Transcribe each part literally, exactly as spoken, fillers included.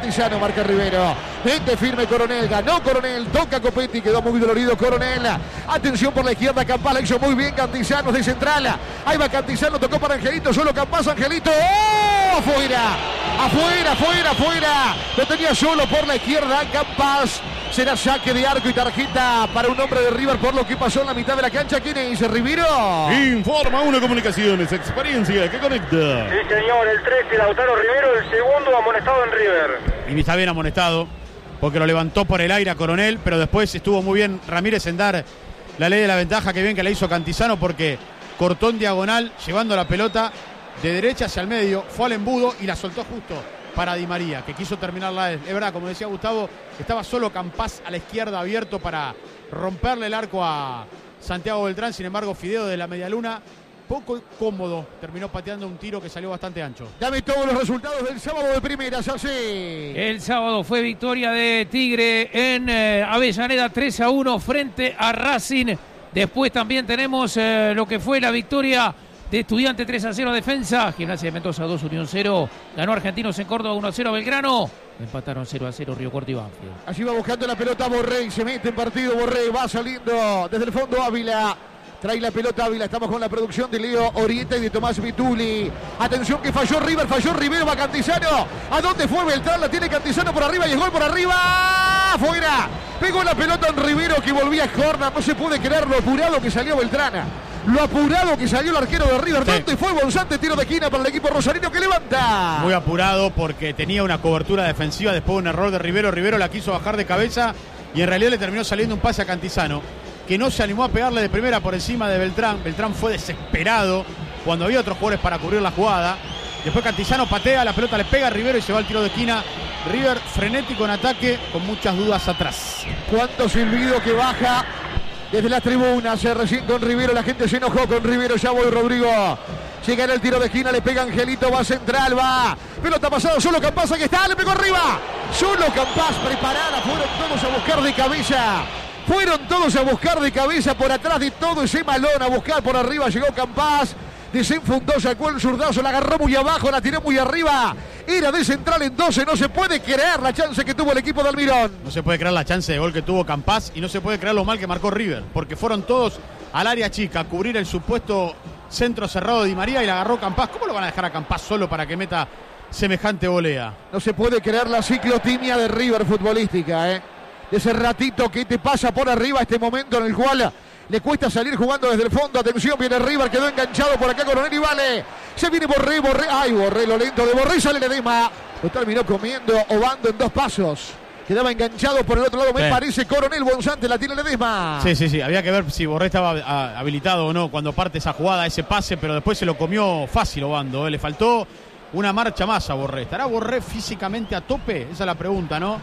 Cantizano, marca Rivero. Vente firme Coronel, ganó Coronel, toca Copetti, quedó muy dolorido Coronel. Atención por la izquierda, Campas la hizo muy bien Cantizano de central. Ahí va Cantizano, tocó para Angelito, solo Campas, Angelito. ¡Oh! Afuera, afuera, afuera, afuera. Lo tenía solo por la izquierda Campas. Será saque de arco y tarjeta para un hombre de River por lo que pasó en la mitad de la cancha. ¿Quién es? Rivero. Informa Uno Comunicaciones, experiencia que conecta. Sí, señor, el trece, Lautaro Rivero, el segundo amonestado en River. Y está bien amonestado, porque lo levantó por el aire a Coronel, pero después estuvo muy bien Ramírez en dar la ley de la ventaja, que bien que la hizo Cantizano, porque cortó en diagonal, llevando la pelota de derecha hacia el medio, fue al embudo y la soltó justo para Di María, que quiso terminarla. Es verdad, como decía Gustavo, estaba solo Campas a la izquierda abierto para romperle el arco a Santiago Beltrán. Sin embargo, Fideo de la medialuna, poco cómodo, terminó pateando un tiro que salió bastante ancho. Dame todos los resultados del sábado de primera, ya sé. El sábado fue victoria de Tigre en eh, Avellaneda, tres a uno frente a Racing. Después también tenemos eh, lo que fue la victoria de Estudiante, tres a cero Defensa. Gimnasia de Mendoza dos, Unión cero. Ganó Argentinos en Córdoba uno a cero Belgrano. Empataron cero a cero Río Cuarto y Banfield. Allí va buscando la pelota Borré, se mete en partido Borré, va saliendo desde el fondo Ávila. Trae la pelota Ávila, estamos con la producción de Leo Orieta y de Tomás Vituli. Atención que falló River, falló Rivero, va Cantizano. ¿A dónde fue Beltrán? La tiene Cantizano por arriba y el gol por arriba. ¡Fuera! Pegó la pelota en Rivero que volvía a corner. No se puede creer lo apurado que salió Beltrán. Lo apurado que salió el arquero de River. ¿Dónde sí. fue Bonzante? Tiro de esquina para el equipo rosarino que levanta. Muy apurado porque tenía una cobertura defensiva. Después de un error de Rivero. Rivero la quiso bajar de cabeza y en realidad le terminó saliendo un pase a Cantizano, que no se animó a pegarle de primera por encima de Beltrán. Beltrán fue desesperado cuando había otros jugadores para cubrir la jugada. Después Cantizano patea, la pelota le pega a Rivero y se va al tiro de esquina. River frenético en ataque, con muchas dudas atrás. Cuánto silbido que baja desde las tribunas. Recién con Rivero, la gente se enojó con Rivero. Ya voy, Rodrigo. Llega en el tiro de esquina, le pega Angelito, va central, va. Pelota pasada, solo Campas, aquí está, le pegó arriba. Solo Campas, preparada, fueron todos a buscar de cabeza. Fueron todos a buscar de cabeza por atrás de todo ese malón, a buscar por arriba, llegó Campas, desenfundó, sacó el zurdazo, la agarró muy abajo, la tiró muy arriba. Era de central en doce, no se puede creer la chance que tuvo el equipo de Almirón. No se puede creer la chance de gol que tuvo Campas y no se puede creer lo mal que marcó River, porque fueron todos al área chica a cubrir el supuesto centro cerrado de Di María y la agarró Campas. ¿Cómo lo van a dejar a Campas solo para que meta semejante volea? No se puede creer la ciclotimia de River futbolística, ¿eh? De ese ratito que te pasa por arriba, este momento en el cual le cuesta salir jugando desde el fondo. Atención, viene River, quedó enganchado por acá Coronel y vale. Se viene Borré, Borré. Ay, Borré, lo lento de Borré, sale Ledesma. Lo terminó comiendo Obando en dos pasos. Quedaba enganchado por el otro lado, me sí. parece Coronel. Bonzante, la tiene Ledesma. Sí, sí, sí, había que ver si Borré estaba habilitado o no cuando parte esa jugada, ese pase, pero después se lo comió fácil Obando, ¿eh? Le faltó una marcha más a Borré. ¿Estará Borré físicamente a tope? Esa es la pregunta, ¿no?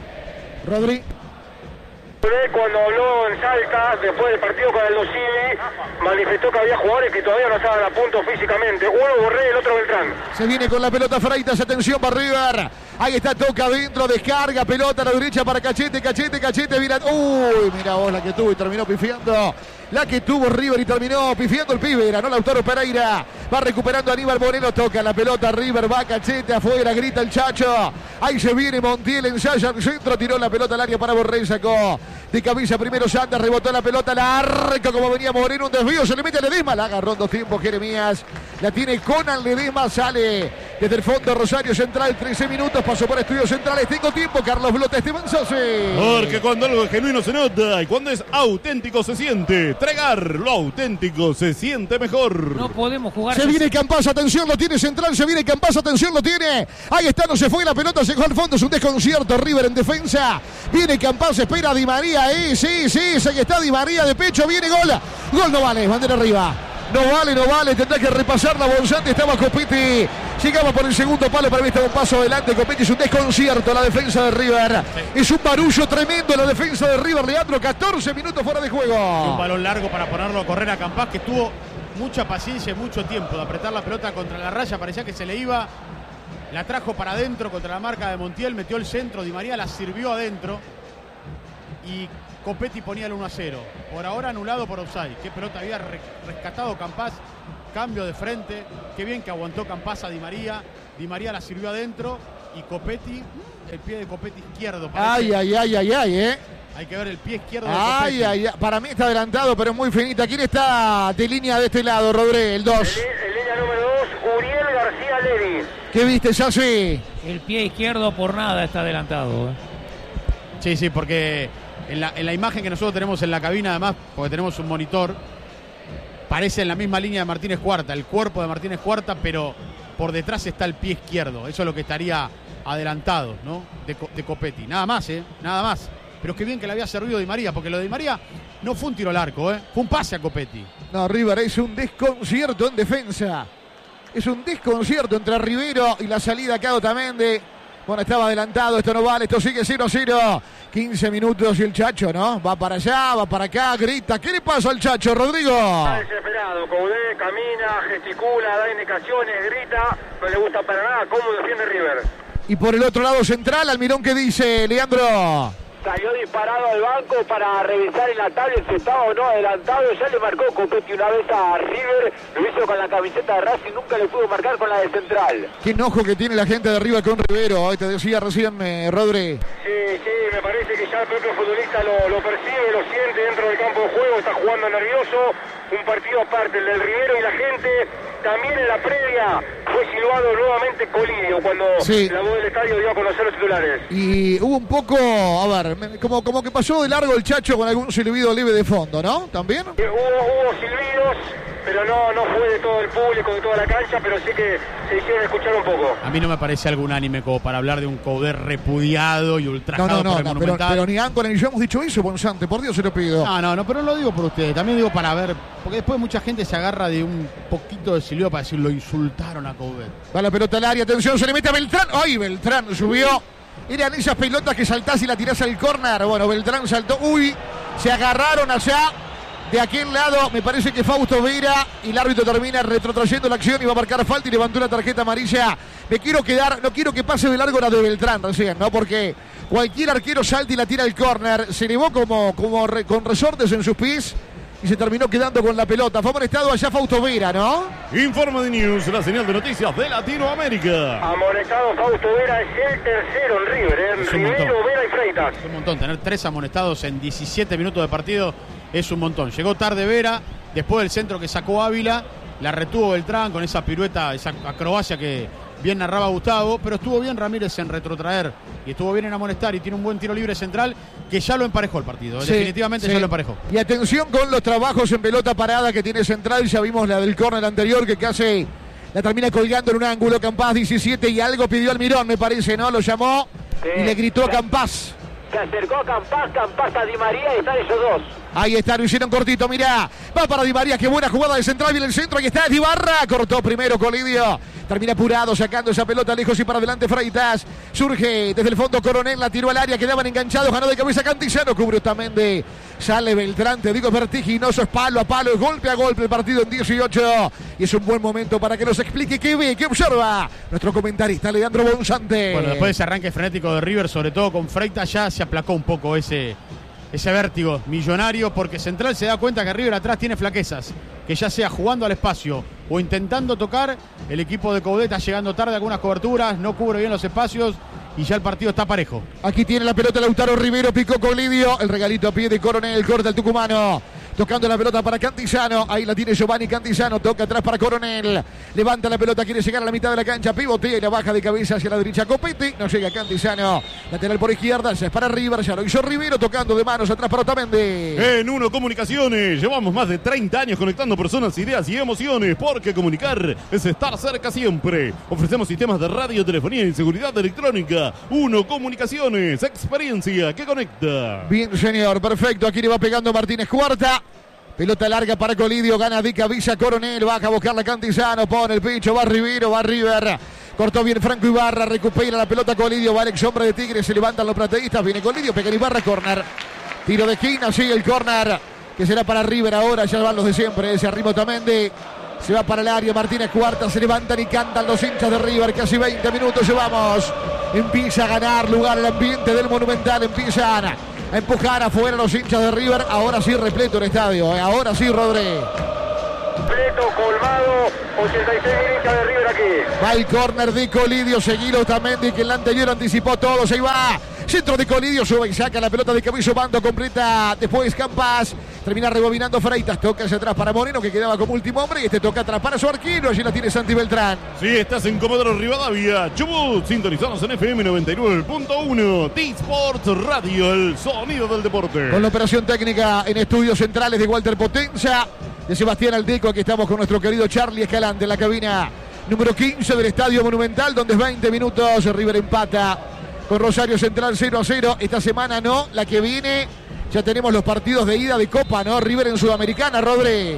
Rodri. Cuando habló en Salta, después del partido con el Lucili, manifestó que había jugadores que todavía no estaban a punto físicamente. Uno Borré, el otro Beltrán. Se viene con la pelota Freitas, atención para River. Ahí está, toca adentro, descarga, pelota a la derecha para Cachete, Cachete, Cachete, mira. Uy, mira vos la que tuvo y terminó pifiando. La que tuvo River y terminó pifiando el pibe, era no Lautaro Pereira. Va recuperando a Aníbal Moreno, toca la pelota River, va Cachete afuera, grita el Chacho. Ahí se viene Montiel, ensaya al centro, tiró la pelota al área para Borré, sacó de cabeza primero Sanders, rebotó la pelota, la arca como venía Moreno, un desvío, se le mete a Ledesma, la agarró en dos tiempos Jeremías, la tiene Conan Ledesma, sale desde el fondo Rosario Central, trece minutos, pasó por Estudios Centrales, tengo tiempo, Carlos Blota, Esteban Sose. Porque cuando algo es genuino se nota y cuando es auténtico se siente. Tragar lo auténtico se siente mejor. No podemos jugar. Se viene Campas, atención, lo tiene Central, se viene Campas, atención, lo tiene. Ahí está, no se fue la pelota, llegó al fondo, es un desconcierto, River en defensa. Viene Campas, espera a Di María, eh, sí, sí, ahí está Di María de pecho, viene gol. Gol no vale, bandera arriba. No vale, no vale, tendrá que repasar la Bonzante, estaba Copetti, llegaba por el segundo palo, para mí estaba un paso adelante, Copetti, es un desconcierto la defensa de River, sí. Es un barullo tremendo la defensa de River, Leandro, catorce minutos fuera de juego. Un balón largo para ponerlo a correr a Campas, que tuvo mucha paciencia y mucho tiempo de apretar la pelota contra la raya, parecía que se le iba, la trajo para adentro contra la marca de Montiel, metió el centro, Di María la sirvió adentro y Copetti ponía el uno a cero. Por ahora anulado por offside. Qué pelota había re rescatado Campas. Cambio de frente. Qué bien que aguantó Campas a Di María. Di María la sirvió adentro y Copetti, el pie de Copetti izquierdo. Ay, ay, ay, ay, ay, eh. Hay que ver el pie izquierdo de Ay, Copetti. ay, ay. Para mí está adelantado, pero es muy finita. ¿Quién está de línea de este lado, Rodríguez? El dos. En, en línea número dos, Uriel García Levi. ¿Qué viste, Sassi? El pie izquierdo por nada está adelantado. ¿eh? Sí, sí, porque en la, en la imagen que nosotros tenemos en la cabina, además, porque tenemos un monitor, parece en la misma línea de Martínez Cuarta, el cuerpo de Martínez Cuarta, pero por detrás está el pie izquierdo. Eso es lo que estaría adelantado, ¿no? De, de Copetti. Nada más, ¿eh? Nada más. Pero qué bien que le había servido Di María, porque lo de Di María no fue un tiro al arco, ¿eh? Fue un pase a Copetti. No, River, es un desconcierto en defensa. Es un desconcierto entre Rivero y la salida acá Otamendi. Bueno, estaba adelantado, esto no vale, esto sigue cero cero. quince minutos y el Chacho, ¿no? Va para allá, va para acá, grita. ¿Qué le pasa al Chacho, Rodrigo? Está desesperado, Coudet camina, gesticula, da indicaciones, grita, no le gusta para nada cómo defiende River. Y por el otro lado central, Almirón, ¿qué dice, Leandro? Salió disparado al banco para revisar en la tablet si estaba o no adelantado. Ya le marcó Copetti una vez a River. Lo hizo con la camiseta de Racing. Nunca le pudo marcar con la de Central. Qué enojo que tiene la gente de arriba con Rivero. Te decía recién, eh, Rodri. Sí, sí, me parece que ya el propio futbolista lo, lo percibe, lo siente dentro del campo de juego. Está jugando nervioso. Un partido aparte, el del Rivero y la gente. También en la previa fue silbado nuevamente Colidio cuando sí. la voz del estadio dio a conocer los titulares. Y hubo un poco, a ver, como, como que pasó de largo el Chacho con algún silbido leve de fondo, ¿no? ¿También? Hubo, hubo silbidos, pero no, no fue de todo el público, de toda la cancha, pero sí que se hicieron escuchar un poco. A mí no me parece algo unánime como para hablar de un Coudet repudiado y ultrajado no, no, no, por el no, Monumental. Pero, pero ni Áncora ni yo hemos dicho eso, Bonzante, por Dios se lo pido. No, no, no, pero no lo digo por ustedes, también digo para ver, porque después mucha gente se agarra de un poquito de silbido para decir lo insultaron a Coudet. Va la pelota al área, atención, se le mete a Beltrán. ¡Ay, Beltrán subió! Eran esas pelotas que saltás y la tirás al córner. Bueno, Beltrán saltó. ¡Uy! Se agarraron allá. De aquel lado, me parece que Fausto Vera y el árbitro termina retrotrayendo la acción y va a marcar falta y levantó una tarjeta amarilla. Me quiero quedar, no quiero que pase de largo la de Beltrán recién, ¿no? Porque cualquier arquero salta y la tira al córner. Se elevó como, como re, con resortes en sus pies y se terminó quedando con la pelota. Fue amonestado allá Fausto Vera, ¿no? Informa de News, la señal de noticias de Latinoamérica. Amonestado Fausto Vera es el tercero en River, ¿eh? Es un Rivero, montón. Vera y Freitas. Es un montón, tener tres amonestados en diecisiete minutos de partido es un montón. Llegó tarde Vera, después del centro que sacó Ávila, la retuvo Beltrán con esa pirueta, esa acrobacia que bien narraba Gustavo, pero estuvo bien Ramírez en retrotraer y estuvo bien en amonestar y tiene un buen tiro libre central que ya lo emparejó el partido, Sí, definitivamente sí. ya lo emparejó. Y atención con los trabajos en pelota parada que tiene Central. Ya vimos la del córner anterior que casi la termina colgando en un ángulo. Campás diecisiete y algo pidió Almirón, me parece, ¿no? Lo llamó Sí. y le gritó a Campás. Se acercó a Campás, Campás a Di María y están ellos dos. Ahí está, lo hicieron cortito, mirá. Va para Di María, qué buena jugada de Central, viene el centro, ahí está Dibarra. Cortó primero Colidio. Termina apurado, sacando esa pelota lejos y para adelante Freitas. Surge desde el fondo Coronel, la tiró al área, quedaban enganchados, ganó de cabeza Cantillano, cubre Otamendi. Sale Beltrán, te digo, es vertiginoso, es palo a palo, es golpe a golpe el partido en dieciocho. Y es un buen momento para que nos explique qué ve, qué observa nuestro comentarista Leandro Bonzante. Bueno, después de ese arranque frenético de River, sobre todo con Freitas, ya se aplacó un poco ese, ese vértigo millonario, porque Central se da cuenta que River atrás tiene flaquezas, que ya sea jugando al espacio o intentando tocar, el equipo de Coudet está llegando tarde a algunas coberturas, no cubre bien los espacios y ya el partido está parejo. Aquí tiene la pelota Lautaro Rivero, picó Colidio, el regalito a pie de Coronel, corta el tucumano. Tocando la pelota para Cantillano, ahí la tiene Giovanni Cantillano, toca atrás para Coronel, levanta la pelota, quiere llegar a la mitad de la cancha, pivotea y la baja de cabeza hacia la derecha, Copetti, no llega Cantillano, lateral por izquierda, ya es para River, ya lo hizo Rivero, tocando de manos atrás para Otamendi. En Uno Comunicaciones llevamos más de treinta años conectando personas, ideas y emociones, porque comunicar es estar cerca siempre. Ofrecemos sistemas de radio, telefonía y seguridad electrónica. Uno Comunicaciones, experiencia que conecta. Bien, señor, perfecto, aquí le va pegando Martínez Cuarta. Pelota larga para Colidio, gana de cabeza Coronel, baja a buscar la Cantillano, pone el pecho, va Rivero, va River. Cortó bien Franco Ibarra, recupera la pelota Colidio, va Alex Hombre de Tigre, se levantan los plateístas, viene Colidio, pega en Ibarra, córner. Tiro de esquina, sigue el córner, que será para River ahora, ya van los de siempre, ese arriba Otamendi. Se va para el área, Martínez Cuarta, se levantan y cantan los hinchas de River, casi veinte minutos llevamos. Empieza a ganar lugar el ambiente del Monumental, empiezan a empujar afuera los hinchas de River. Ahora sí repleto el estadio, ¿eh? Ahora sí, Rodri. Completo, colmado, ochenta y seis mil hinchas de River aquí. Va el córner de Colidio, seguido Otamendi, que en la anterior anticipó todo, se va. Centro de Colidio, sube y saca la pelota de Cabello Bando, completa después Campas. Termina rebobinando Freitas, toca hacia atrás para Moreno, que quedaba como último hombre, y este toca atrás para su arquero, allí la tiene Santi Beltrán. Sí, estás en Comodoro Rivadavia, Chubut, sintonizados en F M noventa y nueve punto uno, T-Sports Radio, el sonido del deporte. Con la operación técnica en estudios centrales de Walter Potenza, de Sebastián Aldeco, aquí estamos con nuestro querido Charlie Escalante en la cabina número quince del Estadio Monumental, donde es veinte minutos, River empata con Rosario Central cero a cero. Esta semana no, la que viene ya tenemos los partidos de ida de Copa, ¿no? River en Sudamericana, Rodri.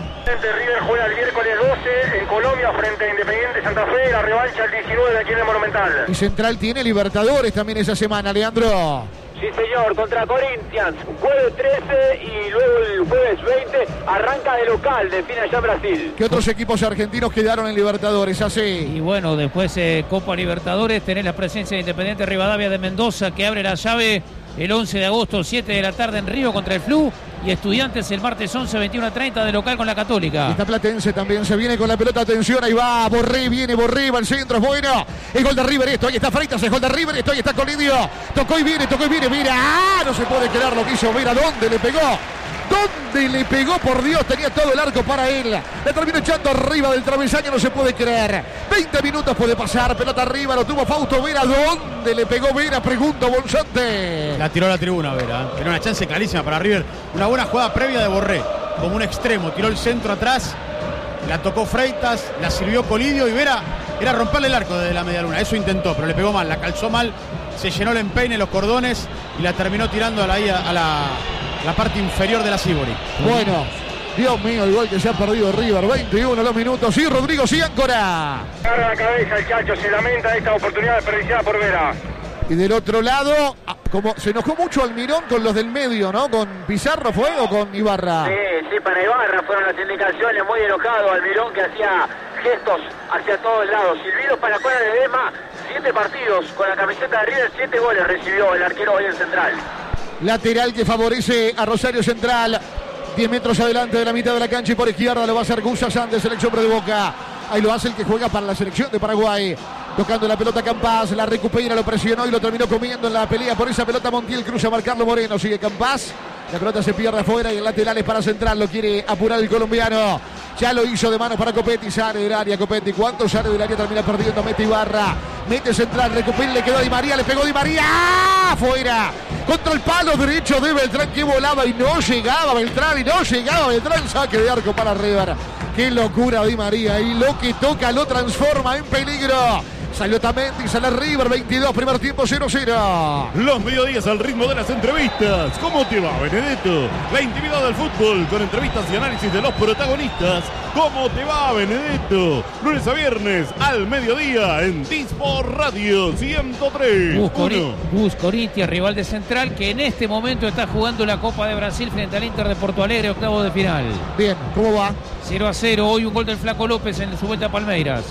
River juega el miércoles doce en Colombia frente a Independiente Santa Fe, la revancha el diecinueve de aquí en el Monumental. Y Central tiene Libertadores también esa semana, Leandro. Sí, señor, contra Corinthians, jueves trece y luego el jueves veinte arranca de local, define allá en Brasil. ¿Qué otros equipos argentinos quedaron en Libertadores? Así. Y bueno, después eh, Copa Libertadores, tenés la presencia de Independiente Rivadavia de Mendoza, que abre la llave el once de agosto, siete de la tarde en Río contra el Flu, y Estudiantes el martes once, veintiuno a treinta de local con la Católica. Esta Platense también se viene con la pelota, atención, ahí va Borré, viene Borré, va al centro, es bueno, el gol de River, esto, ahí está Freitas, el gol de River, esto, ahí está Colidio, tocó y viene, tocó y viene, mira, ¡ah! No se puede creer lo que hizo, mira dónde le pegó. ¿Dónde le pegó? Por Dios, tenía todo el arco para él. Le terminó echando arriba del travesaño, no se puede creer. veinte minutos puede pasar, pelota arriba, lo tuvo Fausto Vera. ¿Dónde le pegó Vera? Pregunto, Bonzante. La tiró a la tribuna Vera. Tenía una chance clarísima para River. Una buena jugada previa de Borré, como un extremo. Tiró el centro atrás, la tocó Freitas, la sirvió Colidio y Vera era romperle el arco desde la media luna. Eso intentó, pero le pegó mal, la calzó mal. Se llenó el empeine, los cordones y la terminó tirando a la, a la, la parte inferior de la Sibori. Bueno, Dios mío, el gol que se ha perdido River. veintiuno los minutos. Sí, Rodrigo, sí, Áncora. Agarra la cabeza el Chacho, se lamenta esta oportunidad desperdiciada por Vera. Y del otro lado, como se enojó mucho Almirón con los del medio, ¿no? ¿Con Pizarro fue o con Ibarra? Sí, sí, para Ibarra fueron las indicaciones, muy enojado Almirón, que hacía gestos hacia todos lados. Silbidos para Juan Ledesma, siete partidos con la camiseta de River, siete goles recibió el arquero hoy en Central. Lateral que favorece a Rosario Central, diez metros adelante de la mitad de la cancha, y por izquierda lo va a hacer Gus Sánchez, selección de Boca. Ahí lo hace el que juega para la selección de Paraguay. Tocando la pelota Campas, la recupera, lo presionó y lo terminó comiendo en la pelea por esa pelota. Montiel cruza a marcarlo Moreno, sigue Campas. La pelota se pierde afuera y el lateral es para Central, lo quiere apurar el colombiano. Ya lo hizo de mano para Copetti, sale del área Copetti. ¿Cuánto sale del área? Termina perdiendo, mete Ibarra. Mete Central, recupera, le quedó Di María, le pegó Di María. ¡Ah! Fuera. Contra el palo derecho de Beltrán, que volaba y no llegaba Beltrán, y no llegaba Beltrán. Saque de arco para River. Qué locura Di María, y lo que toca lo transforma en peligro. Salió Tamendi, sale River, veintidós, primer tiempo cero cero. Los mediodías al ritmo de las entrevistas. ¿Cómo te va, Benedetto? La intimidad del fútbol con entrevistas y análisis de los protagonistas. ¿Cómo te va, Benedetto? Lunes a viernes al mediodía en T-Sport Radio ciento tres. Gus, Cori Gus Corinthians, rival de Central, que en este momento está jugando la Copa de Brasil frente al Inter de Porto Alegre, octavo de final. Bien, ¿cómo va? cero a cero, hoy un gol del Flaco López en su vuelta a Palmeiras.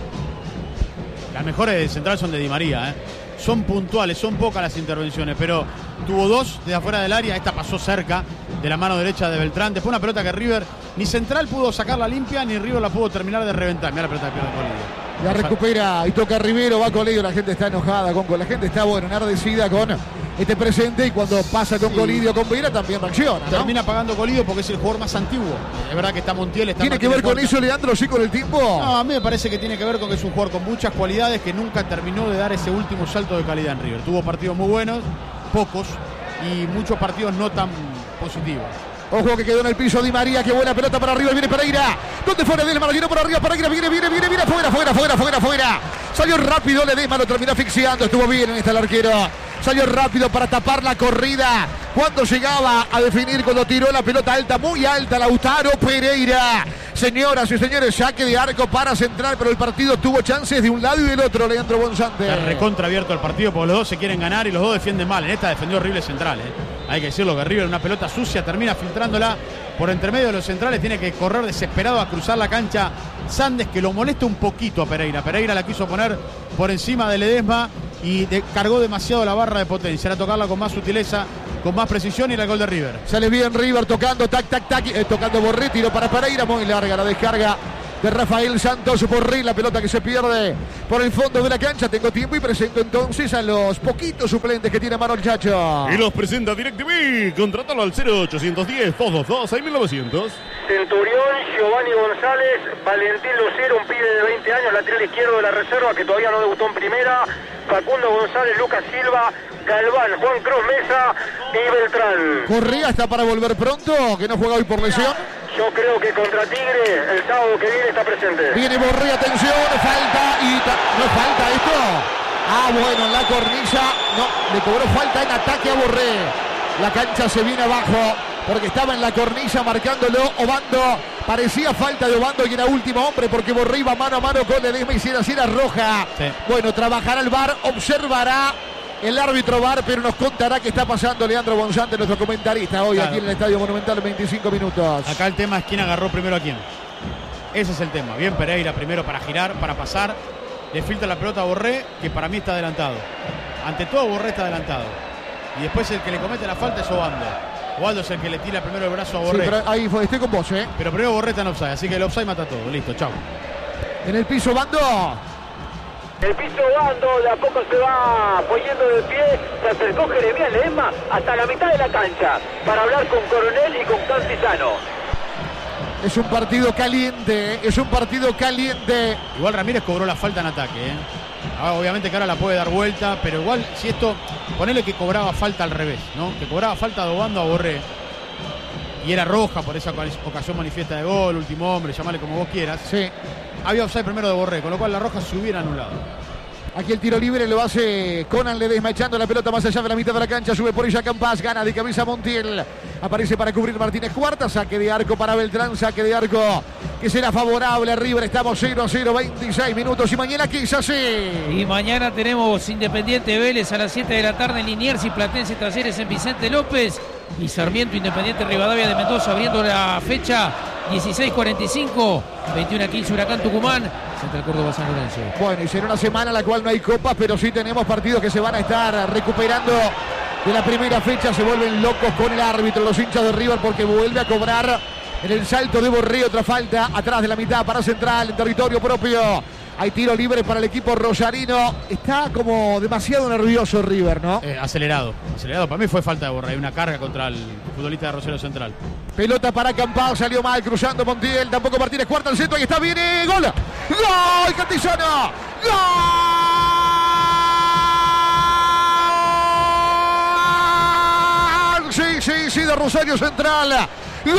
Las mejores de Central son de Di María, ¿eh? Son puntuales, son pocas las intervenciones, pero tuvo dos desde afuera del área. Esta pasó cerca de la mano derecha de Beltrán. Después una pelota que River, ni Central pudo sacarla limpia, ni River la pudo terminar de reventar. Mirá la pelota que pierde Colidio. La recupera y toca Rivero, va Colidio. La gente está enojada con Colidio. La gente está, bueno, enardecida con este presente, y cuando pasa con sí. Colidio, con Vera también reacciona, ¿no? Termina pagando Colidio porque es el jugador más antiguo. Es verdad que está Montiel, está ¿Tiene Martín que ver con Porta. eso, Leandro, sí, con el tiempo? No, a mí me parece que tiene que ver con que es un jugador con muchas cualidades que nunca terminó de dar ese último salto de calidad en River. Tuvo partidos muy buenos, pocos, y muchos partidos no tan positivos. Ojo que quedó en el piso Di María, qué buena pelota para arriba, viene Pereira. ¿Dónde fue Ledesma? Lo tiró por arriba, Pereira, viene, viene, viene, viene, fuera, fuera, fuera, fuera, fuera. Salió rápido Ledesma, lo terminó asfixiando, estuvo bien en esta el arquero. Salió rápido para tapar la corrida. Cuando llegaba a definir, cuando tiró la pelota alta, muy alta, Lautaro Pereira. Señoras y señores, saque de arco para Central, pero el partido tuvo chances de un lado y del otro, Leandro Bonzante. Está recontra abierto el partido porque los dos se quieren ganar y los dos defienden mal. En esta defendió horrible Central, ¿eh? Hay que decirlo, que River, una pelota sucia, termina filtrándola por entre medio de los centrales. Tiene que correr desesperado a cruzar la cancha Sandes, que lo molesta un poquito a Pereira. Pereira la quiso poner por encima de Ledesma y de, cargó demasiado la barra de potencia. Era tocarla con más sutileza con más precisión y el gol de River. Sale bien River tocando, tac, tac, tac, eh, tocando Borré, tiro para Pereira, muy larga la descarga de Rafael Santos Borré, la pelota que se pierde por el fondo de la cancha. Tengo tiempo y presento entonces a los poquitos suplentes que tiene mano el Chacho. Y los presenta DirecTV. Contrátalo al cero ochocientos diez, dos dos dos, seis mil novecientos. Centurión, Giovanni González, Valentín Lucero, un pibe de veinte años, lateral izquierdo de la reserva que todavía no debutó en primera. Facundo González, Lucas Silva, Galván, Juan Cruz Mesa y Beltrán. Correa está para volver pronto, que no juega hoy por lesión. Yo creo que contra Tigre el sábado que viene está presente. Viene Borré, atención, falta y ta- no falta esto. Ah, bueno, en la cornilla, no, le cobró falta en ataque a Borré. La cancha se viene abajo porque estaba en la cornilla marcándolo Obando. Parecía falta de Obando y era último hombre porque Borré iba mano a mano con Ledesma y si era, si era roja. Sí. Bueno, trabajará el V A R, observará el árbitro V A R, pero nos contará qué está pasando Leandro Bonzante, nuestro comentarista hoy Claro. aquí en el Estadio Monumental, veinticinco minutos. Acá el tema es quién agarró primero a quién. Ese es el tema. Bien Pereira primero para girar, para pasar. Le filtra la pelota a Borré, que para mí está adelantado. Ante todo Borré está adelantado. Y después el que le comete la falta es Obando. Obando es el que le tira primero el brazo a Sí, Borré. pero ahí fue, estoy con vos, ¿eh? Pero primero Borré está en offside, así que el offside mata todo. Listo, chao. En el piso Obando. El piso Obando de a poco se va poniendo de pie, se acercó Jeremías Ledesma hasta la mitad de la cancha para hablar con Coronel y con Cantizano. Es un partido caliente, es un partido caliente. Igual Ramírez cobró la falta en ataque, ¿eh? Ah, obviamente que ahora la puede dar vuelta, pero igual si esto, ponele que cobraba falta al revés, ¿no? Que cobraba falta de Obando a Borré. Y era roja por esa ocasión manifiesta de gol, último hombre, llamale como vos quieras. Sí. Había offside primero de Borré, con lo cual la roja se hubiera anulado. Aquí el tiro libre lo hace Conan Ledesma echando la pelota más allá de la mitad de la cancha. Sube por ella Campas, gana de cabeza Montiel. Aparece para cubrir Martínez Cuarta. Saque de arco para Beltrán, saque de arco que será favorable a River. Estamos cero a cero, veintiséis minutos. Y mañana quizás sí. Y mañana tenemos Independiente Vélez a las siete de la tarde en Liniers y Platense Talleres en Vicente López. Y Sarmiento Independiente Rivadavia de Mendoza abriendo la fecha dieciséis cuarenta y cinco, veintiuno a quince Huracán Tucumán, Central Córdoba San Lorenzo. Bueno, y será una semana en la cual no hay copas, pero sí tenemos partidos que se van a estar recuperando de la primera fecha. Se vuelven locos con el árbitro, los hinchas de River, porque vuelve a cobrar en el salto de Borré otra falta atrás de la mitad para Central en territorio propio. Hay tiro libre para el equipo rosarino. Está como demasiado nervioso River, ¿no? Eh, acelerado, acelerado. Para mí fue falta de Borré, hay una carga contra el futbolista de Rosario Central. Pelota para Campal, salió mal, cruzando Montiel, tampoco Martínez, cuarta al centro, ahí está, viene, gol, gol, Cantizano, gol, sí, sí, sí, de Rosario Central, gol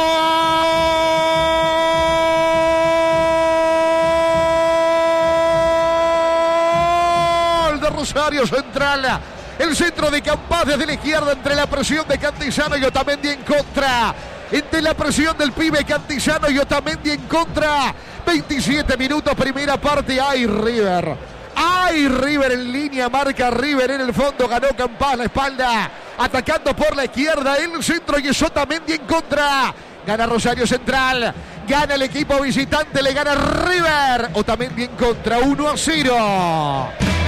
de Rosario Central. El centro de Campas desde la izquierda entre la presión de Cantizano y Otamendi en contra. Entre la presión del pibe Cantizano y Otamendi en contra. veintisiete minutos, primera parte. ¡Ay, River! ¡Ay, River en línea! Marca River en el fondo. Ganó Campas la espalda. Atacando por la izquierda. El centro y es Otamendi en contra. Gana Rosario Central. Gana el equipo visitante. Le gana River. Otamendi en contra. uno a cero.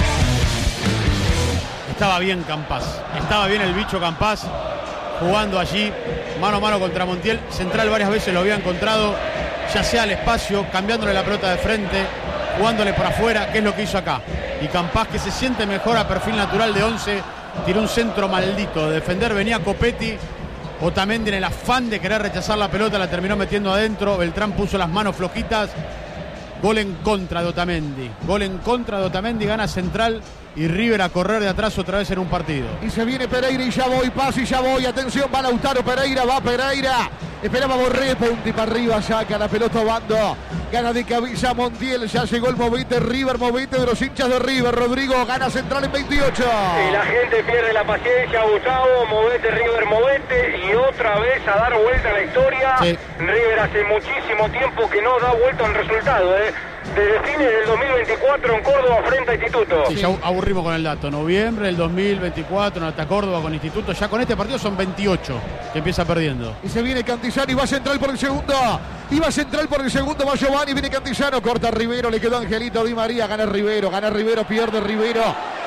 Estaba bien Campas, estaba bien el bicho Campas jugando allí mano a mano contra Montiel. Central varias veces lo había encontrado, ya sea al espacio, cambiándole la pelota de frente, jugándole por afuera, que es lo que hizo acá. Y Campas, que se siente mejor a perfil natural de once, tiró un centro maldito. De defender venía Copetti, Otamendi en el afán de querer rechazar la pelota la terminó metiendo adentro. Beltrán puso las manos flojitas. Gol en contra de Otamendi, gol en contra de Otamendi, gana Central. Y River a correr de atrás otra vez en un partido. Y se viene Pereira y ya voy, paso y ya voy. Atención, va Lautaro Pereira, va Pereira. Esperaba Borré, punti para arriba, saca la pelota Obando. Gana de cabeza Montiel, ya llegó el movite River, movite de los hinchas de River. Rodrigo gana Central en veintiocho. Y la gente pierde la paciencia, Gustavo, movete River, movete. Y otra vez a dar vuelta a la historia. Sí. River hace muchísimo tiempo que no da vuelta al resultado, ¿eh? Desde fines del dos mil veinticuatro en Córdoba frente a Instituto. Sí, ya aburrimos con el dato. Noviembre del dos mil veinticuatro en Alta Córdoba con Instituto. Ya con este partido son veintiocho que empieza perdiendo. Y se viene Cantizano y va Central por el segundo. Y va Central por el segundo, va Giovanni, viene Cantizano, corta Rivero, le quedó Angelito Di María, gana Rivero, gana Rivero, pierde Rivero.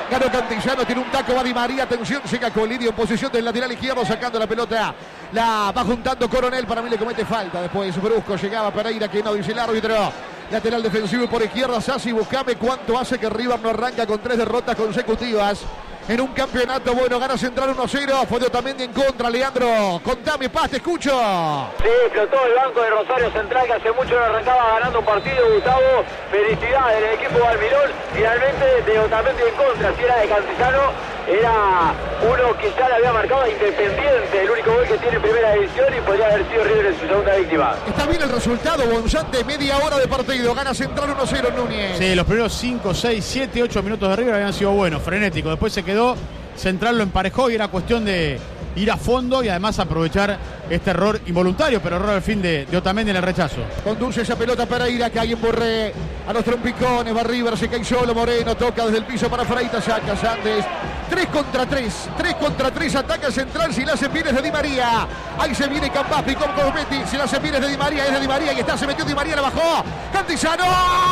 Ganó Cantillano, tiene un taco, va Di María, atención, llega Colidio en posición del lateral izquierdo, sacando la pelota. La va juntando Coronel, para mí le comete falta. Después Brusco, llegaba Pereira, que no dice el árbitro. Lateral defensivo y por izquierda, Sassi, buscame cuánto hace que River no arranca con tres derrotas consecutivas en un campeonato. Bueno, gana Central uno cero, fue de Otamendi en contra. Leandro, contame, Paz, te escucho. Sí, flotó el banco de Rosario Central, que hace mucho no arrancaba ganando un partido, Gustavo. Felicidades del equipo de Almirón. Finalmente de Otamendi en contra, si era de Cantillano, era uno que ya le había marcado a Independiente, el único gol que tiene en primera división, y podría haber sido River en su segunda víctima. Está bien el resultado, Bonzante, media hora de partido, gana Central uno cero, Núñez. Sí, los primeros cinco, seis, siete, ocho minutos de River habían sido buenos, frenéticos. Después se quedó, Central lo emparejó y era cuestión de ir a fondo y además aprovechar este error involuntario, pero error al fin de, de Otamendi en el rechazo. Conduce esa pelota Pereira, cae en Borré, a los trompicones, va River, se cae solo, Moreno, toca desde el piso para Freitas, saca Sandes, tres contra tres, tres contra tres, ataca Central, si la hace bien es de Di María, ahí se viene Campazzi con Cosmetti, si la hace bien es de Di María, es de Di María, y está, se metió Di María, la bajó, Cantillano,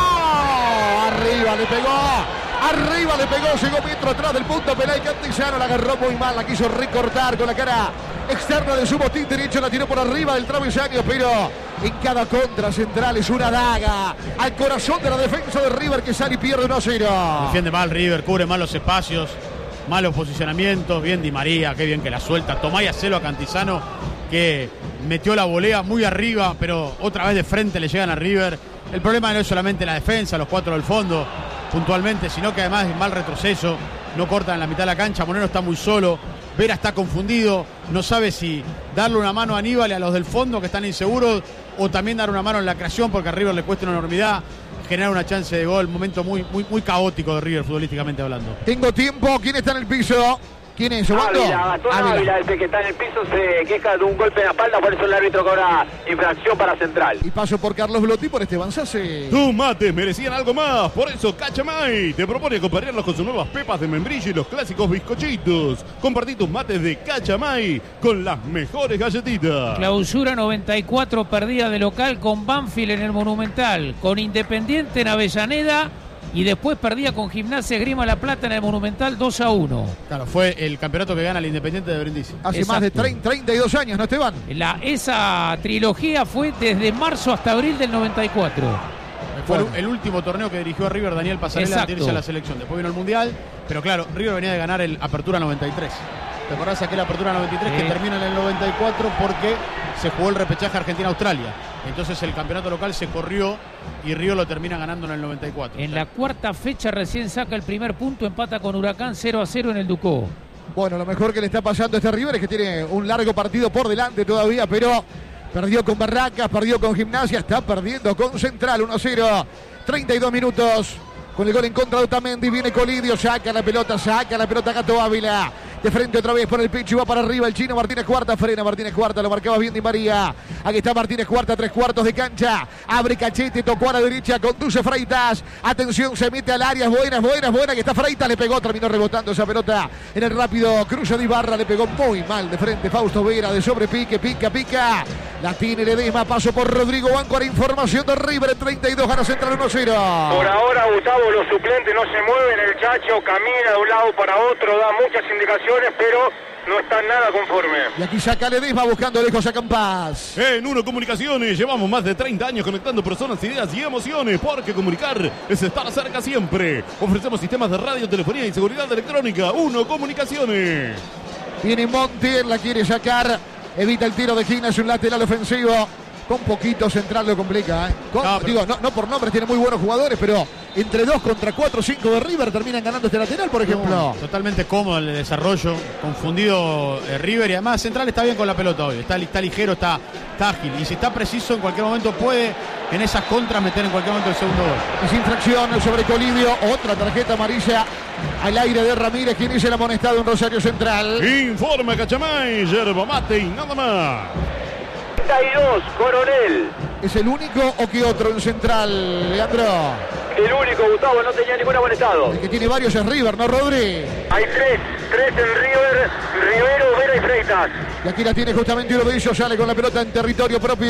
arriba le pegó, arriba le pegó, llegó metro atrás del punto penal, Cantillano la agarró muy mal, la quiso recortar con la cara externa de su botín derecho, la tiró por arriba del travesaño, pero en cada contra Central es una daga al corazón de la defensa de River, que sale y pierde uno a cero. Defiende mal River, cubre mal los espacios, malos posicionamientos, bien Di María, qué bien que la suelta, tomá y hacelo a Cantillano, que metió la volea muy arriba, pero otra vez de frente le llegan a River. El problema no es solamente la defensa, los cuatro del fondo, puntualmente, sino que además es mal retroceso, no cortan en la mitad de la cancha, Moreno está muy solo, Vera está confundido, no sabe si darle una mano a Aníbal y a los del fondo que están inseguros, o también dar una mano en la creación, porque a River le cuesta una enormidad generar una chance de gol. Momento muy, muy, muy caótico de River, futbolísticamente hablando. Tengo tiempo. ¿Quién está en el piso? ¿Quién es? ¿Obando? Ávila, Gastón Ávila. Ávila, ese que está en el piso, se queja de un golpe en la espalda, por eso el árbitro cobra infracción para Central. Y paso por Carlos Blotti, por Esteban Sase. Tus mates merecían algo más, por eso Cachamay te propone acompañarlos con sus nuevas pepas de membrillo y los clásicos bizcochitos. Compartí tus mates de Cachamay con las mejores galletitas. Clausura noventa y cuatro, perdida de local con Banfield en el Monumental, con Independiente en Avellaneda, y después perdía con Gimnasia Esgrima La Plata en el Monumental dos a uno. Claro, fue el campeonato que gana el Independiente de Brindisi. Hace Exacto. más de treinta, treinta y dos años, ¿no, Esteban? La, esa trilogía fue desde marzo hasta abril del noventa y cuatro. Fue bueno. el último torneo que dirigió a River Daniel Pasarela antes de irse a la selección. Después vino el Mundial, pero claro, River venía de ganar el Apertura noventa y tres. ¿Te acordás aquella Apertura noventa y tres sí. que termina en el noventa y cuatro porque se jugó el repechaje Argentina-Australia? Entonces el campeonato local se corrió y Río lo termina ganando en el noventa y cuatro. En la cuarta fecha recién saca el primer punto, empata con Huracán cero a cero en el Ducó. Bueno, lo mejor que le está pasando a este River es que tiene un largo partido por delante todavía, pero perdió con Barracas, perdió con Gimnasia, está perdiendo con Central uno a cero. treinta y dos minutos. Con el gol en contra de Otamendi, viene Colidio, saca la pelota, saca la pelota Gato Ávila. De frente otra vez por el pecho y va para arriba el chino Martínez Cuarta, frena Martínez Cuarta, lo marcaba bien Di María. Aquí está Martínez Cuarta, tres cuartos de cancha. Abre Cachete, tocó a la derecha, conduce Freitas. Atención, se mete al área, buenas, buenas, buenas, que está Freitas, le pegó, terminó rebotando esa pelota en el rápido cruce de Ibarra, le pegó muy mal de frente Fausto Vera, de sobrepique, pica, pica. La tiene Ledesma, paso por Rodrigo Banco, la información de River, treinta y dos, gana Central uno cero. Por ahora, Gustavo, los suplentes no se mueven, el Chacho camina de un lado para otro, da muchas indicaciones, pero no están nada conforme. Y aquí saca Ledesma buscando lejos a Campas. En Uno Comunicaciones llevamos más de treinta años conectando personas, ideas y emociones, porque comunicar es estar cerca siempre. Ofrecemos sistemas de radio, telefonía y seguridad electrónica. Uno Comunicaciones. Viene Montiel, la quiere sacar, evita el tiro de Gina, es un lateral ofensivo. Con poquito Central lo complica, ¿eh? Con, no, pero... Digo, no, no por nombres, tiene muy buenos jugadores, pero entre dos contra cuatro, cinco de River terminan ganando este lateral, por ejemplo. No, totalmente cómodo el desarrollo, confundido eh, River, y además Central está bien con la pelota hoy, está, está ligero, está, está ágil, y si está preciso en cualquier momento puede en esas contras meter en cualquier momento el segundo gol. Es infracción sobre Colidio, otra tarjeta amarilla al aire de Ramírez, quien hizo el amonestado en Rosario Central. Informa Cachamay, yerba mate y nada más. treinta y dos, Coronel. ¿Es el único o qué otro en Central, Leandro? El único, Gustavo, no tenía ningún amonestado. El que tiene varios es River, ¿no, Rodri? Hay tres, tres en River, Rivero, Vera y Freitas. Y aquí la tiene justamente uno de ellos, sale con la pelota en territorio propio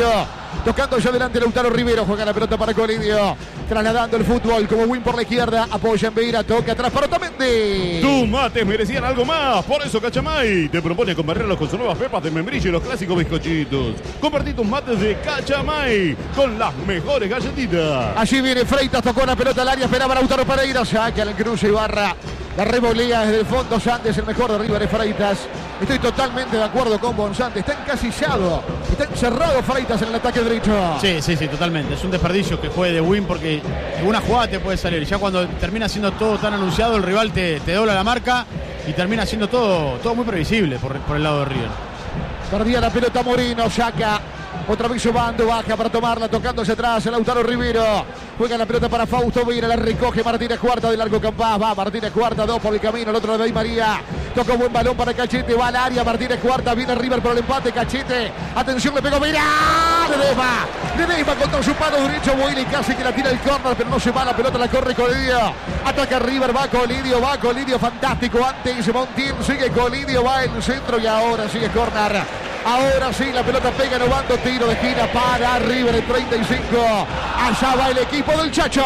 Tocando allá adelante Lautaro Rivero. Juega la pelota para Colidio. Trasladando el fútbol como win por la izquierda. Apoya en Beira. Toca atrás para Otamendi. Tus mates merecían algo más. Por eso Cachamay te propone acompañarlos con sus nuevas pepas de membrillo y los clásicos bizcochitos. Compartí tus mates de Cachamay con las mejores galletitas. Allí viene Freitas. Tocó la pelota al área. Esperaba Lautaro Pereira. Saca al cruce Ibarra. La revolea desde el fondo. Santos, el mejor de River es Freitas. Estoy totalmente de acuerdo con Bonzante. Está encasillado. Está encerrado Freitas en el ataque derecho. Sí, sí, sí, totalmente. Es un desperdicio que juegue de win porque en una jugada te puede salir. Ya cuando termina siendo todo tan anunciado, el rival te, te dobla la marca y termina siendo todo, todo muy previsible por, por el lado de River. Perdía la pelota Moreno. Saca. Otra vez Obando, baja para tomarla, tocando hacia atrás el Lautaro Rivero. Juega la pelota para Fausto Vira, la recoge Martínez Cuarta de largo Campás. Va Martínez Cuarta, dos por el camino, el otro de Di María. Tocó buen balón para Cachete, va al área Martínez Cuarta, viene River por el empate, Cachete. Atención, le pegó Vira. Ledesma, Ledesma contra su palo derecho, Willy casi que la tira el córner, pero no se va la pelota, la corre Colidio. Ataca River, va Colidio, va Colidio, fantástico. Antes Montiel, sigue Colidio, va en el centro y ahora sigue córner. Ahora sí, la pelota pega en Obando, tiro de esquina para River en treinta y cinco. Allá va el equipo del Chacho.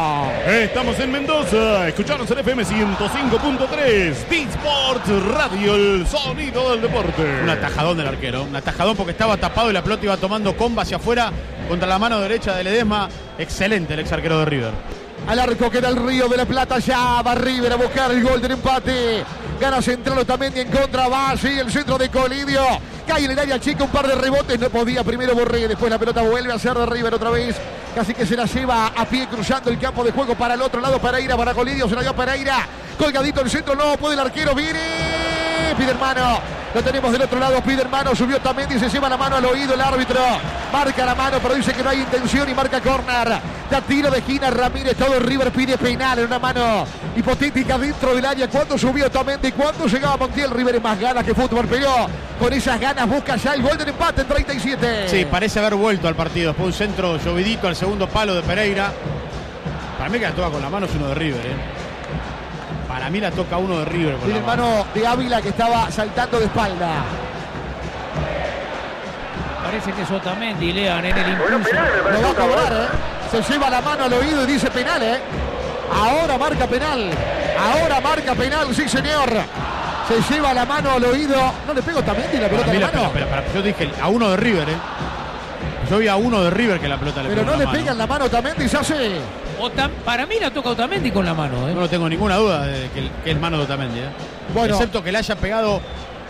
Estamos en Mendoza, escuchanos en F M ciento cinco punto tres, D-Sport Radio, el sonido del deporte. Un atajadón del arquero, un atajadón porque estaba tapado y la pelota iba tomando comba hacia afuera contra la mano derecha de Ledesma. Excelente el ex arquero de River. Al arco queda el Río de la Plata, ya va River a buscar el gol del empate. Gana Central Otamendi en contra, va así el centro de Colidio. Cae en el área chica, un par de rebotes, no podía primero Borré, después la pelota vuelve a ser de River otra vez. Casi que se la lleva a pie cruzando el campo de juego para el otro lado, Pereira, para Colidio, se la dio Pereira. Colgadito el centro, no puede el arquero, viene, pide hermano. Lo tenemos del otro lado, pide hermano, subió Otamendi y se lleva la mano al oído el árbitro. Marca la mano, pero dice que no hay intención y marca córner. Da tiro de esquina Ramírez, todo River pide penal en una mano hipotética dentro del área. Cuando subió Otamendi, cuando llegaba Montiel, River es más ganas que fútbol, pero con esas ganas busca ya el gol del empate en treinta y siete. Sí, parece haber vuelto al partido. Después un centro llovidito al segundo palo de Pereira. Para mí que la toca con la mano es uno de River, ¿eh? Para mí la toca uno de River con el la mano. hermano de Ávila que estaba saltando de espalda. Parece que es Otamendi, Lean, en el impulso. Lo va a cobrar, ¿eh? Se lleva la mano al oído y dice penal, ¿eh? Ahora marca penal. Ahora marca penal, sí señor. Se lleva la mano al oído. No le pego Otamendi la pelota de la mano. Pero, pero, pero, yo dije a uno de River, ¿eh? Yo vi a uno de River que la pelota le Pero pegó no en le la mano. pegan la mano a Otamendi y se hace. Otam, para mí la toca Otamendi con la mano, ¿eh? No, no tengo ninguna duda de que, que es mano de Otamendi, ¿eh? Bueno. Excepto que le haya pegado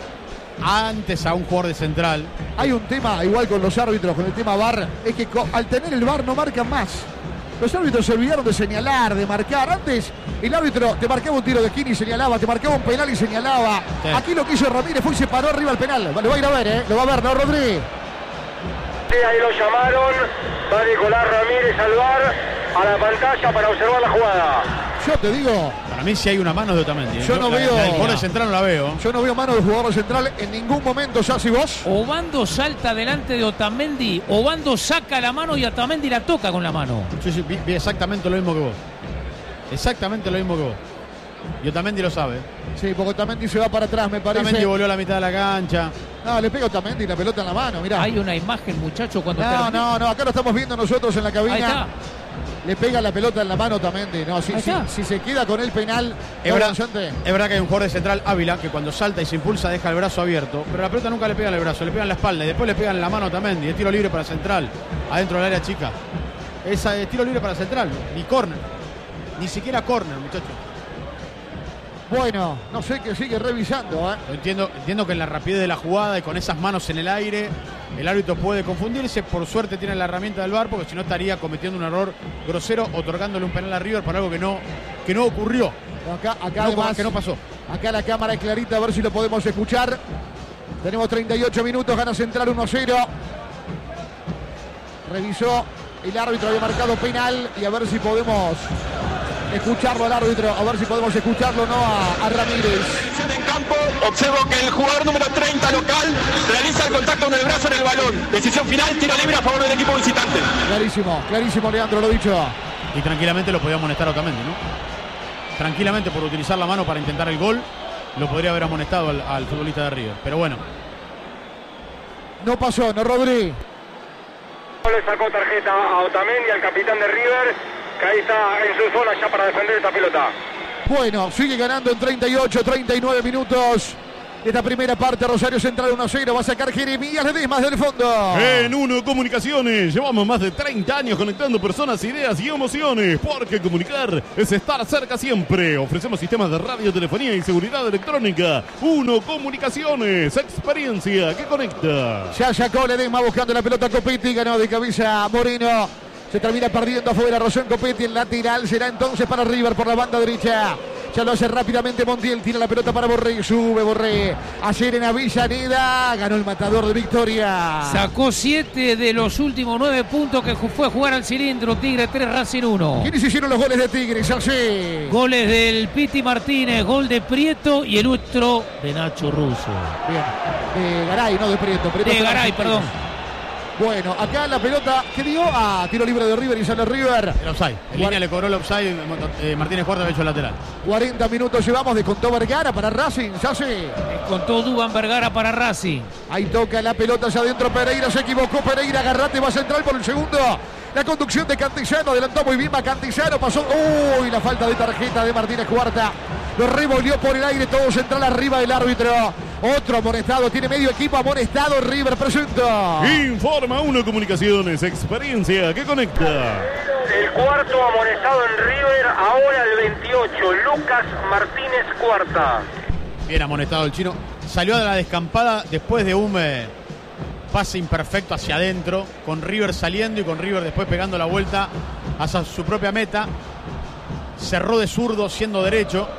antes a un jugador de Central. Hay un tema igual con los árbitros, con el tema V A R, es que al tener el V A R no marcan más. Los árbitros se olvidaron de señalar, de marcar. Antes el árbitro te marcaba un tiro de esquina y señalaba, te marcaba un penal y señalaba. Sí. Aquí lo que hizo Ramírez fue y se paró arriba al penal. Lo va a ir a ver, ¿eh? Lo va a ver, ¿no, Rodríguez? Sí, ahí lo llamaron. Va Nicolás Ramírez al V A R a la pantalla para observar la jugada. Yo te digo. Para mí sí hay una mano de Otamendi. Yo, yo no la, veo. La del jugador central no la veo. Yo no veo mano del jugador central en ningún momento, ya si vos. Obando salta delante de Otamendi. Obando saca la mano y Otamendi la toca con la mano. Yo sí, vi, vi exactamente lo mismo que vos. Exactamente lo mismo que vos. Y Otamendi lo sabe. Sí, porque Otamendi se va para atrás, me parece. Otamendi volvió a la mitad de la cancha. No, le pega Otamendi la pelota en la mano, mirá. Hay una imagen, muchacho, cuando No, termina. no, no, acá lo estamos viendo nosotros en la cabina. Ahí está. Le pega la pelota en la mano Otamendi. No, si, si, si se queda con el penal, es verdad, es verdad que hay un jugador de Central, Ávila, que cuando salta y se impulsa deja el brazo abierto, pero la pelota nunca le pega en el brazo, le pega en la espalda y después le pega en la mano a Otamendi. Es tiro libre para Central, adentro del área chica. Esa es tiro libre para Central, ni córner, ni siquiera córner, muchachos. Bueno, no sé qué sigue revisando, ¿eh? Entiendo, entiendo que en la rapidez de la jugada y con esas manos en el aire, el árbitro puede confundirse. Por suerte tiene la herramienta del V A R, porque si no estaría cometiendo un error grosero, otorgándole un penal a River por algo que no, que no ocurrió. Acá, acá no, además, que no pasó. Acá la cámara es clarita, a ver si lo podemos escuchar. Tenemos treinta y ocho minutos, gana Central uno a cero. Revisó, el árbitro había marcado penal y a ver si podemos escucharlo al árbitro, a ver si podemos escucharlo no a, a Ramírez. En campo, observo que el jugador número treinta local realiza el contacto con el brazo en el balón. Decisión final, tiro libre a favor del equipo visitante. Clarísimo, clarísimo, Leandro, lo dicho. Y tranquilamente lo podía amonestar a Otamendi, ¿no? Tranquilamente por utilizar la mano para intentar el gol, lo podría haber amonestado al, al futbolista de River. Pero bueno. No pasó, no, Rodri. Le sacó tarjeta a Otamendi, al capitán de River, que ahí está en su zona ya para defender esta pelota. Bueno, sigue ganando en treinta y ocho, treinta y nueve minutos. Esta primera parte, Rosario Central uno a cero, va a sacar Jeremías Ledesma del fondo. En Uno Comunicaciones llevamos más de treinta años conectando personas, ideas y emociones, porque comunicar es estar cerca siempre. Ofrecemos sistemas de radio, telefonía y seguridad electrónica. Uno Comunicaciones, experiencia que conecta. Ya sacó Ledesma buscando la pelota Copetti, ganó de cabeza Moreno. Se termina perdiendo afuera Rosén Copetti, el lateral será entonces para River por la banda derecha. Ya lo hace rápidamente Montiel, tira la pelota para Borré, sube Borré. Ayer en Avellaneda ganó el matador de Victoria. Sacó siete de los últimos nueve puntos que fue a jugar al cilindro. Tigre tres, Racing uno. ¿Quiénes hicieron los goles de Tigre? Salcé. Goles del Piti Martínez, gol de Prieto y el otro de Nacho Russo. Bien, de Garay, no de Prieto. Prieto de Garay, perdón. Bueno, acá la pelota, ¿qué dio? Ah, tiro libre de River y sale River. El offside. En línea le cobró el offside, eh, Martínez Cuarta había hecho el lateral. cuarenta minutos llevamos, descontó Vergara para Racing, ya sé. Descontó Duván Vergara para Racing. Ahí toca la pelota hacia adentro Pereira, se equivocó Pereira, agarrate, va a central por el segundo. La conducción de Cantillano, adelantó muy bien, va Cantillano, pasó. Uy, la falta de tarjeta de Martínez Cuarta. Lo revolvió por el aire, todo central arriba del árbitro. Otro amonestado, tiene medio equipo amonestado, River presenta. Informa Uno Comunicaciones, experiencia que conecta. El cuarto amonestado en River, ahora el veintiocho, Lucas Martínez Cuarta. Bien amonestado el chino. Salió de la descampada después de un eh, pase imperfecto hacia adentro, con River saliendo y con River después pegando la vuelta hacia su propia meta. Cerró de zurdo siendo derecho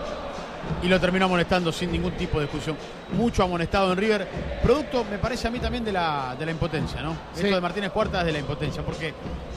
y lo terminó amonestando sin ningún tipo de discusión. Mucho amonestado en River, producto, me parece a mí también de la, de la impotencia, ¿no? Sí. Esto de Martínez Cuarta es de la impotencia, porque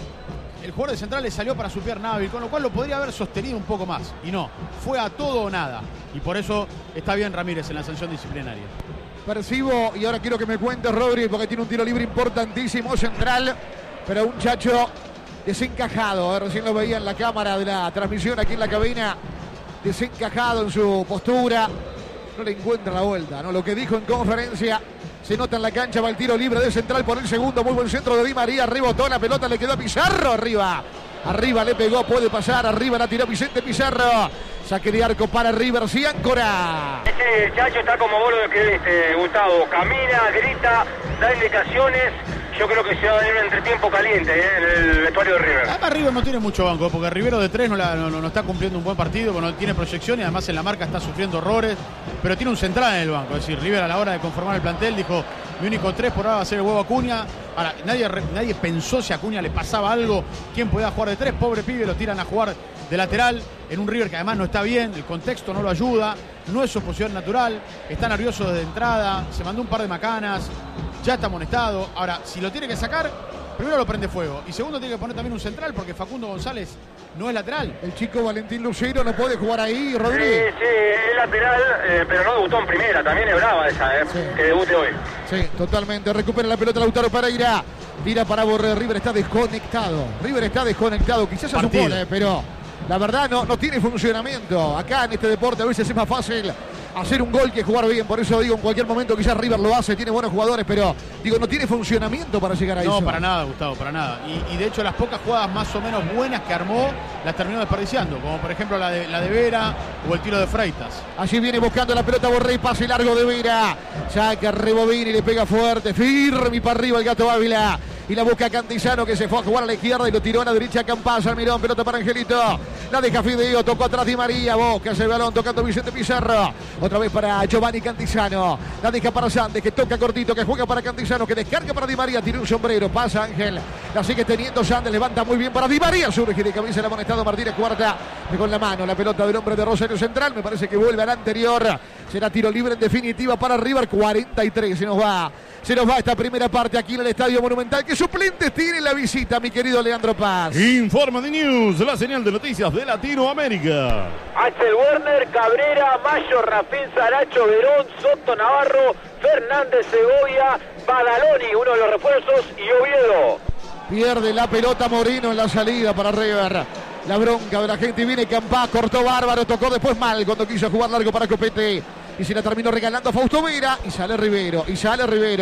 el jugador de central le salió para su pierna hábil, con lo cual lo podría haber sostenido un poco más, y no, fue a todo o nada, y por eso está bien Ramírez en la sanción disciplinaria. Percibo, y ahora quiero que me cuente Rodri, porque tiene un tiro libre importantísimo central, pero un chacho desencajado, ¿eh? Recién lo veía en la cámara de la transmisión aquí en la cabina, desencajado en su postura, no le encuentra la vuelta, ¿no? Lo que dijo en conferencia se nota en la cancha, va el tiro libre de central por el segundo, muy buen centro de Di María, rebotó la pelota, le quedó a Pizarro, arriba, arriba le pegó, puede pasar, arriba la tiró Vicente Pizarro, saque de arco para River, Ciáncora. Este chacho está como vos lo describiste, Gustavo, camina, grita, da indicaciones. Yo creo que se va a venir un entretiempo caliente ¿eh? en el vestuario de River. Además River no tiene mucho banco, porque Rivero de tres no, la, no, no está cumpliendo un buen partido, no tiene proyección y además en la marca está sufriendo errores, pero tiene un central en el banco. Es decir, River a la hora de conformar el plantel dijo, mi único tres por ahora va a ser el huevo Acuña. Ahora, nadie, nadie pensó si a Acuña le pasaba algo, quién podía jugar de tres, pobre pibe, lo tiran a jugar de lateral en un River que además no está bien, el contexto no lo ayuda, no es su posición natural, está nervioso desde entrada, se mandó un par de macanas, ya está amonestado. Ahora, si lo tiene que sacar, primero lo prende fuego y segundo tiene que poner también un central porque Facundo González no es lateral. El chico Valentín Lucero no puede jugar ahí, Rodri. Sí, sí, es lateral, eh, pero no debutó en primera, también es brava esa, eh, sí. Que debute hoy. Sí, totalmente, recupera la pelota Lautaro Pereira, tira para Borré, River está desconectado, River está desconectado, quizás a su gol, eh, pero la verdad no, no tiene funcionamiento. Acá en este deporte a veces es más fácil hacer un gol que jugar bien, por eso digo, en cualquier momento quizás River lo hace, tiene buenos jugadores, pero digo, no tiene funcionamiento para llegar a no, eso. No, para nada, Gustavo, para nada. Y, y de hecho las pocas jugadas más o menos buenas que armó, las terminó desperdiciando, como por ejemplo la de, la de Vera o el tiro de Freitas. Allí viene buscando la pelota Borré, pase largo de Vera, saca Rebobini y le pega fuerte, firme y para arriba el Gato Ávila. Y la busca Cantillano, que se fue a jugar a la izquierda y lo tiró a la derecha. Campás, Almirón, pelota para Angelito. La deja Fideo, tocó atrás Di María. Boca el balón, tocando Vicente Pizarro. Otra vez para Giovanni Cantillano. La deja para Sandes, que toca cortito, que juega para Cantillano, que descarga para Di María. Tira un sombrero, pasa Ángel. La sigue teniendo Sandes, levanta muy bien para Di María. Surge de cabeza el amonestado Martínez Cuarta. Con la mano, la pelota del hombre de Rosario Central. Me parece que vuelve al anterior. Será tiro libre en definitiva para River. cuarenta y tres se nos va. Se nos va esta primera parte aquí en el Estadio Monumental. ¿Qué suplentes tiene la visita, mi querido Leandro Paz? Informa de News, la señal de noticias de Latinoamérica. Axel Werner, Cabrera, Mayo, Rafín, Saracho, Verón, Soto, Navarro, Fernández, Segovia, Badaloni, uno de los refuerzos, y Oviedo. Pierde la pelota Moreno en la salida para River. La bronca de la gente, viene Campás, cortó bárbaro, tocó después mal cuando quiso jugar largo para Copete. Y se la terminó regalando a Fausto Vera. Y sale Rivero, y sale Rivero.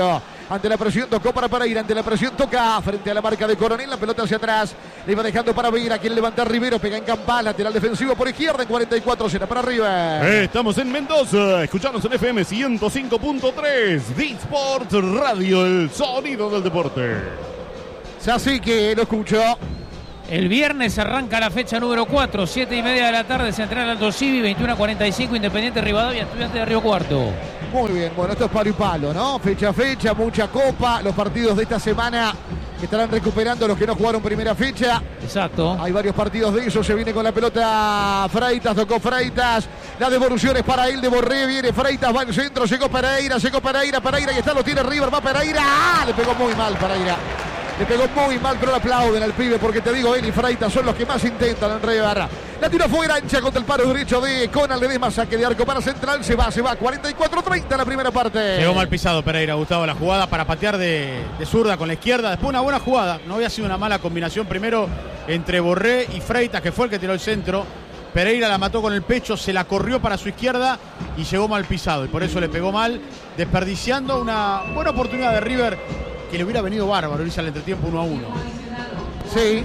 Ante la presión tocó para Pereira, ante la presión toca frente a la marca de Coronel, la pelota hacia atrás, le iba dejando para Vera, quiere levantar Rivero, pega en Campás, lateral defensivo por izquierda en cuarenta y cuatro, será para arriba. Estamos en Mendoza, escuchamos en F M ciento cinco punto tres, D-Sport Radio, el sonido del deporte. Así que lo escucho. El viernes arranca la fecha número cuatro, siete y media de la tarde, Central Alto Civi, veintiuno a cuarenta y cinco, Independiente Rivadavia, Estudiantes de Río Cuarto. Muy bien, bueno, esto es palo y palo, ¿no? Fecha a fecha, mucha copa, los partidos de esta semana que estarán recuperando los que no jugaron primera fecha. Exacto. Hay varios partidos de eso, se viene con la pelota Freitas, tocó Freitas, la devolución es para él de Borré, viene Freitas, va al centro, llegó Pereira, llegó Pereira, Pereira y está, lo tiene River, va Pereira, ¡ah! Le pegó muy mal Pereira. Le pegó muy mal, pero le aplauden al pibe porque te digo, él y Freitas son los que más intentan en River. La tiró fuera, ancha contra el paro derecho de Conal Ledesma, saque de arco para Central, se va, se va, cuarenta y cuatro treinta la primera parte. Llegó mal pisado Pereira, Gustavo, la jugada para patear de, de zurda con la izquierda, después una buena jugada, no había sido una mala combinación primero entre Borré y Freitas, que fue el que tiró el centro. Pereira la mató con el pecho, se la corrió para su izquierda y llegó mal pisado, y por eso le pegó mal, desperdiciando una buena oportunidad de River, que le hubiera venido bárbaro irse al entretiempo uno a uno. Sí.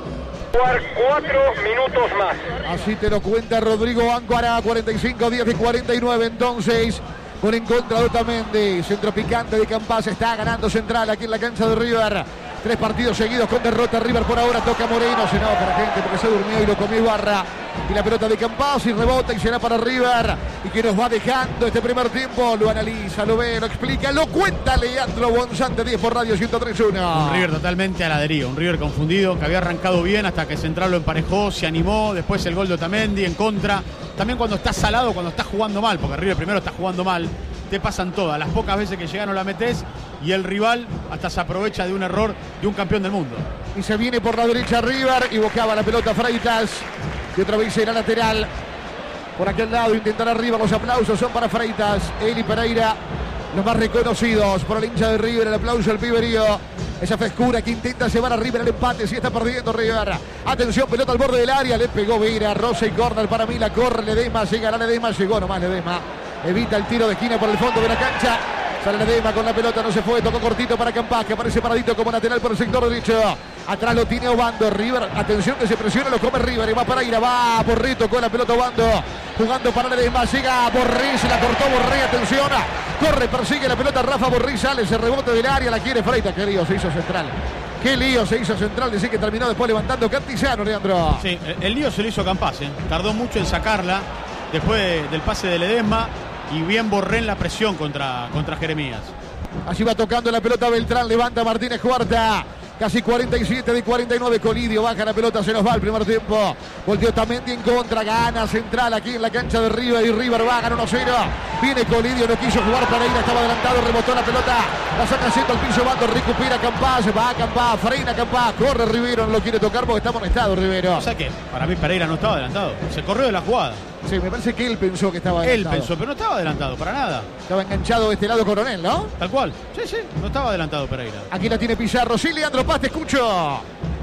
Cuatro minutos más. Así te lo cuenta Rodrigo Anguara, cuarenta y cinco, diez de cuarenta y nueve entonces. Con en contra de Otamendi, centro picante de Campás, está ganando Central aquí en la cancha de River. Tres partidos seguidos con derrota. River por ahora toca Moreno, se enoja la gente porque se durmió y lo comió Ibarra. Y la pelota de Campás y rebota y será para River. Y que nos va dejando este primer tiempo. Lo analiza, lo ve, lo explica, lo cuenta Leandro Bonzante, diez por Radio ciento tres punto uno. Un River totalmente a la deriva, un River confundido que había arrancado bien hasta que Central lo emparejó, se animó. Después el gol de Otamendi en contra. También cuando está salado, cuando está jugando mal, porque River primero está jugando mal, te pasan todas. Las pocas veces que llegan no la metés y el rival hasta se aprovecha de un error de un campeón del mundo. Y se viene por la derecha River y buscaba la pelota Freitas. Y otra vez será lateral. Por aquel lado intentará River, los aplausos son para Freitas. Él y Pereira, los más reconocidos por el hincha de River. El aplauso al piberío. Esa frescura que intenta llevar a River al empate. Si está perdiendo River. Atención, pelota al borde del área. Le pegó Vera, Rosa y córner para Mila. Corre Ledesma, llegará Ledesma. Llegó nomás Ledesma. Evita el tiro de esquina por el fondo de la cancha. Sale Ledesma con la pelota, no se fue, tocó cortito para Campás, que aparece paradito como lateral por el sector derecho. Atrás lo tiene Obando, River, atención que se presiona, lo come River, y va para Ira, va Borré, tocó la pelota Obando, jugando para Ledesma, llega Borré, se la cortó Borré, atención, corre, persigue la pelota Rafa Borré, sale, se rebote del área, la quiere Freitas, qué lío se hizo Central. Qué lío se hizo Central, decir que terminó después levantando Cantizano, Leandro. Sí, el, el lío se lo hizo Campás, ¿eh? Tardó mucho en sacarla, después del pase de Ledesma, y bien Borré en la presión contra, contra Jeremías. Allí va tocando la pelota Beltrán, levanta Martínez Cuarta. Casi cuarenta y siete de cuarenta y nueve. Colidio baja la pelota, se nos va el primer tiempo. Volteó Otamendi en contra, gana Central aquí en la cancha de River. Y River va, gana uno cero. Viene Colidio, no quiso jugar Pereira, estaba adelantado, rebotó la pelota. La saca haciendo al piso, Bando, recupera Campás, va a Campás, freina Campás, corre Rivero, no lo quiere tocar porque está amonestado Rivero. O sea que para mí Pereira no estaba adelantado, se corrió de la jugada. Sí, me parece que él pensó que estaba adelantado. Él pensó, pero no estaba adelantado, para nada. Estaba enganchado de este lado Coronel, ¿no? Tal cual. Sí, sí, no estaba adelantado Pereira. Aquí la tiene Pizarro. Sí, Leandro Paz, te escucho.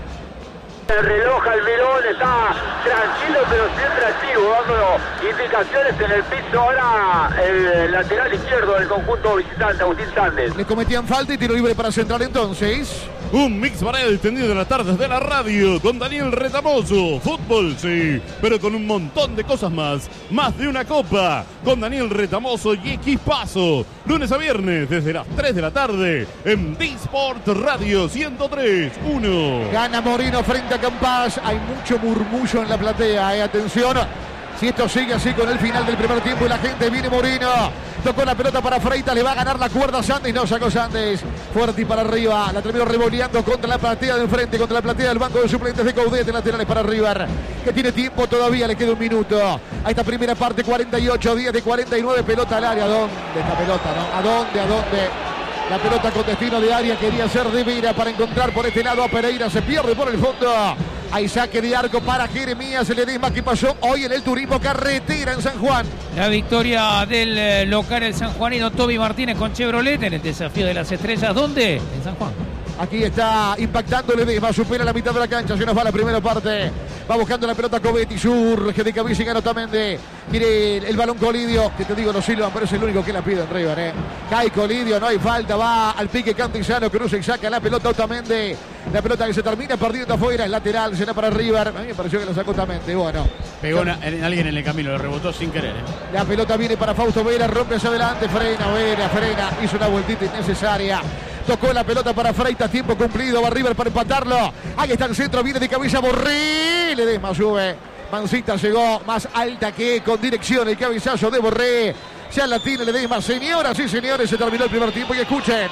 El reloj Almirón está tranquilo pero siempre activo, dando indicaciones en el piso. Ahora el lateral izquierdo del conjunto visitante, Agustín Sández. Le cometían falta y tiro libre para Central entonces. Un mix para el tendido de las tardes de la radio con Daniel Retamoso. Fútbol, sí, pero con un montón de cosas más. Más de una copa con Daniel Retamoso y Equipazo. Lunes a viernes desde las tres de la tarde en D-Sport Radio ciento tres punto uno. Gana Moreno frente a Campás. Hay mucho murmullo en la platea, eh. Atención. Si esto sigue así con el final del primer tiempo y la gente viene Moreno. Tocó la pelota para Freitas, le va a ganar la cuerda Sandes, no sacó Sandes. Fuerte y para arriba, la terminó revoleando contra la platea del frente, contra la platea del banco de suplentes de Caudete, laterales para River, que tiene tiempo todavía, le queda un minuto. A esta primera parte, cuarenta y ocho, diez de cuarenta y nueve, pelota al área. ¿A dónde esta pelota, no? ¿A dónde, a dónde? La pelota con destino de área quería ser de Vera para encontrar por este lado a Pereira, se pierde por el fondo. Hay saque de arco para Jeremías Ledesma, que pasó hoy en el Turismo Carretera en San Juan. La victoria del eh, local el sanjuanino Toby Martínez con Chevrolet en el desafío de las estrellas. ¿Dónde? En San Juan. Aquí está impactando Ledesma, supera la mitad de la cancha, se nos va la primera parte. Va buscando la pelota Cobetti, surge de cabeza y gana Otamendi. Mire el, el balón Colidio, que te digo lo silban, pero es el único que la pide en River. Eh. Cae Colidio, no hay falta, va al pique Cantizano, cruza y saca la pelota Otamendi. La pelota que se termina perdiendo afuera, es lateral, será para River. A mí me pareció que lo sacó Otamendi, bueno. Pegó una, en alguien en el camino, lo rebotó sin querer. Eh. La pelota viene para Fausto Vera, rompe hacia adelante, frena, Vera, frena, hizo una vueltita innecesaria. Tocó la pelota para Freitas, tiempo cumplido, va River para empatarlo. Ahí está el centro, viene de cabeza Borré. Ledesma sube. Mancita llegó más alta que con dirección el cabezazo de Borré. Ya la tiene Ledesma. Señoras y señores, se terminó el primer tiempo y escuchen.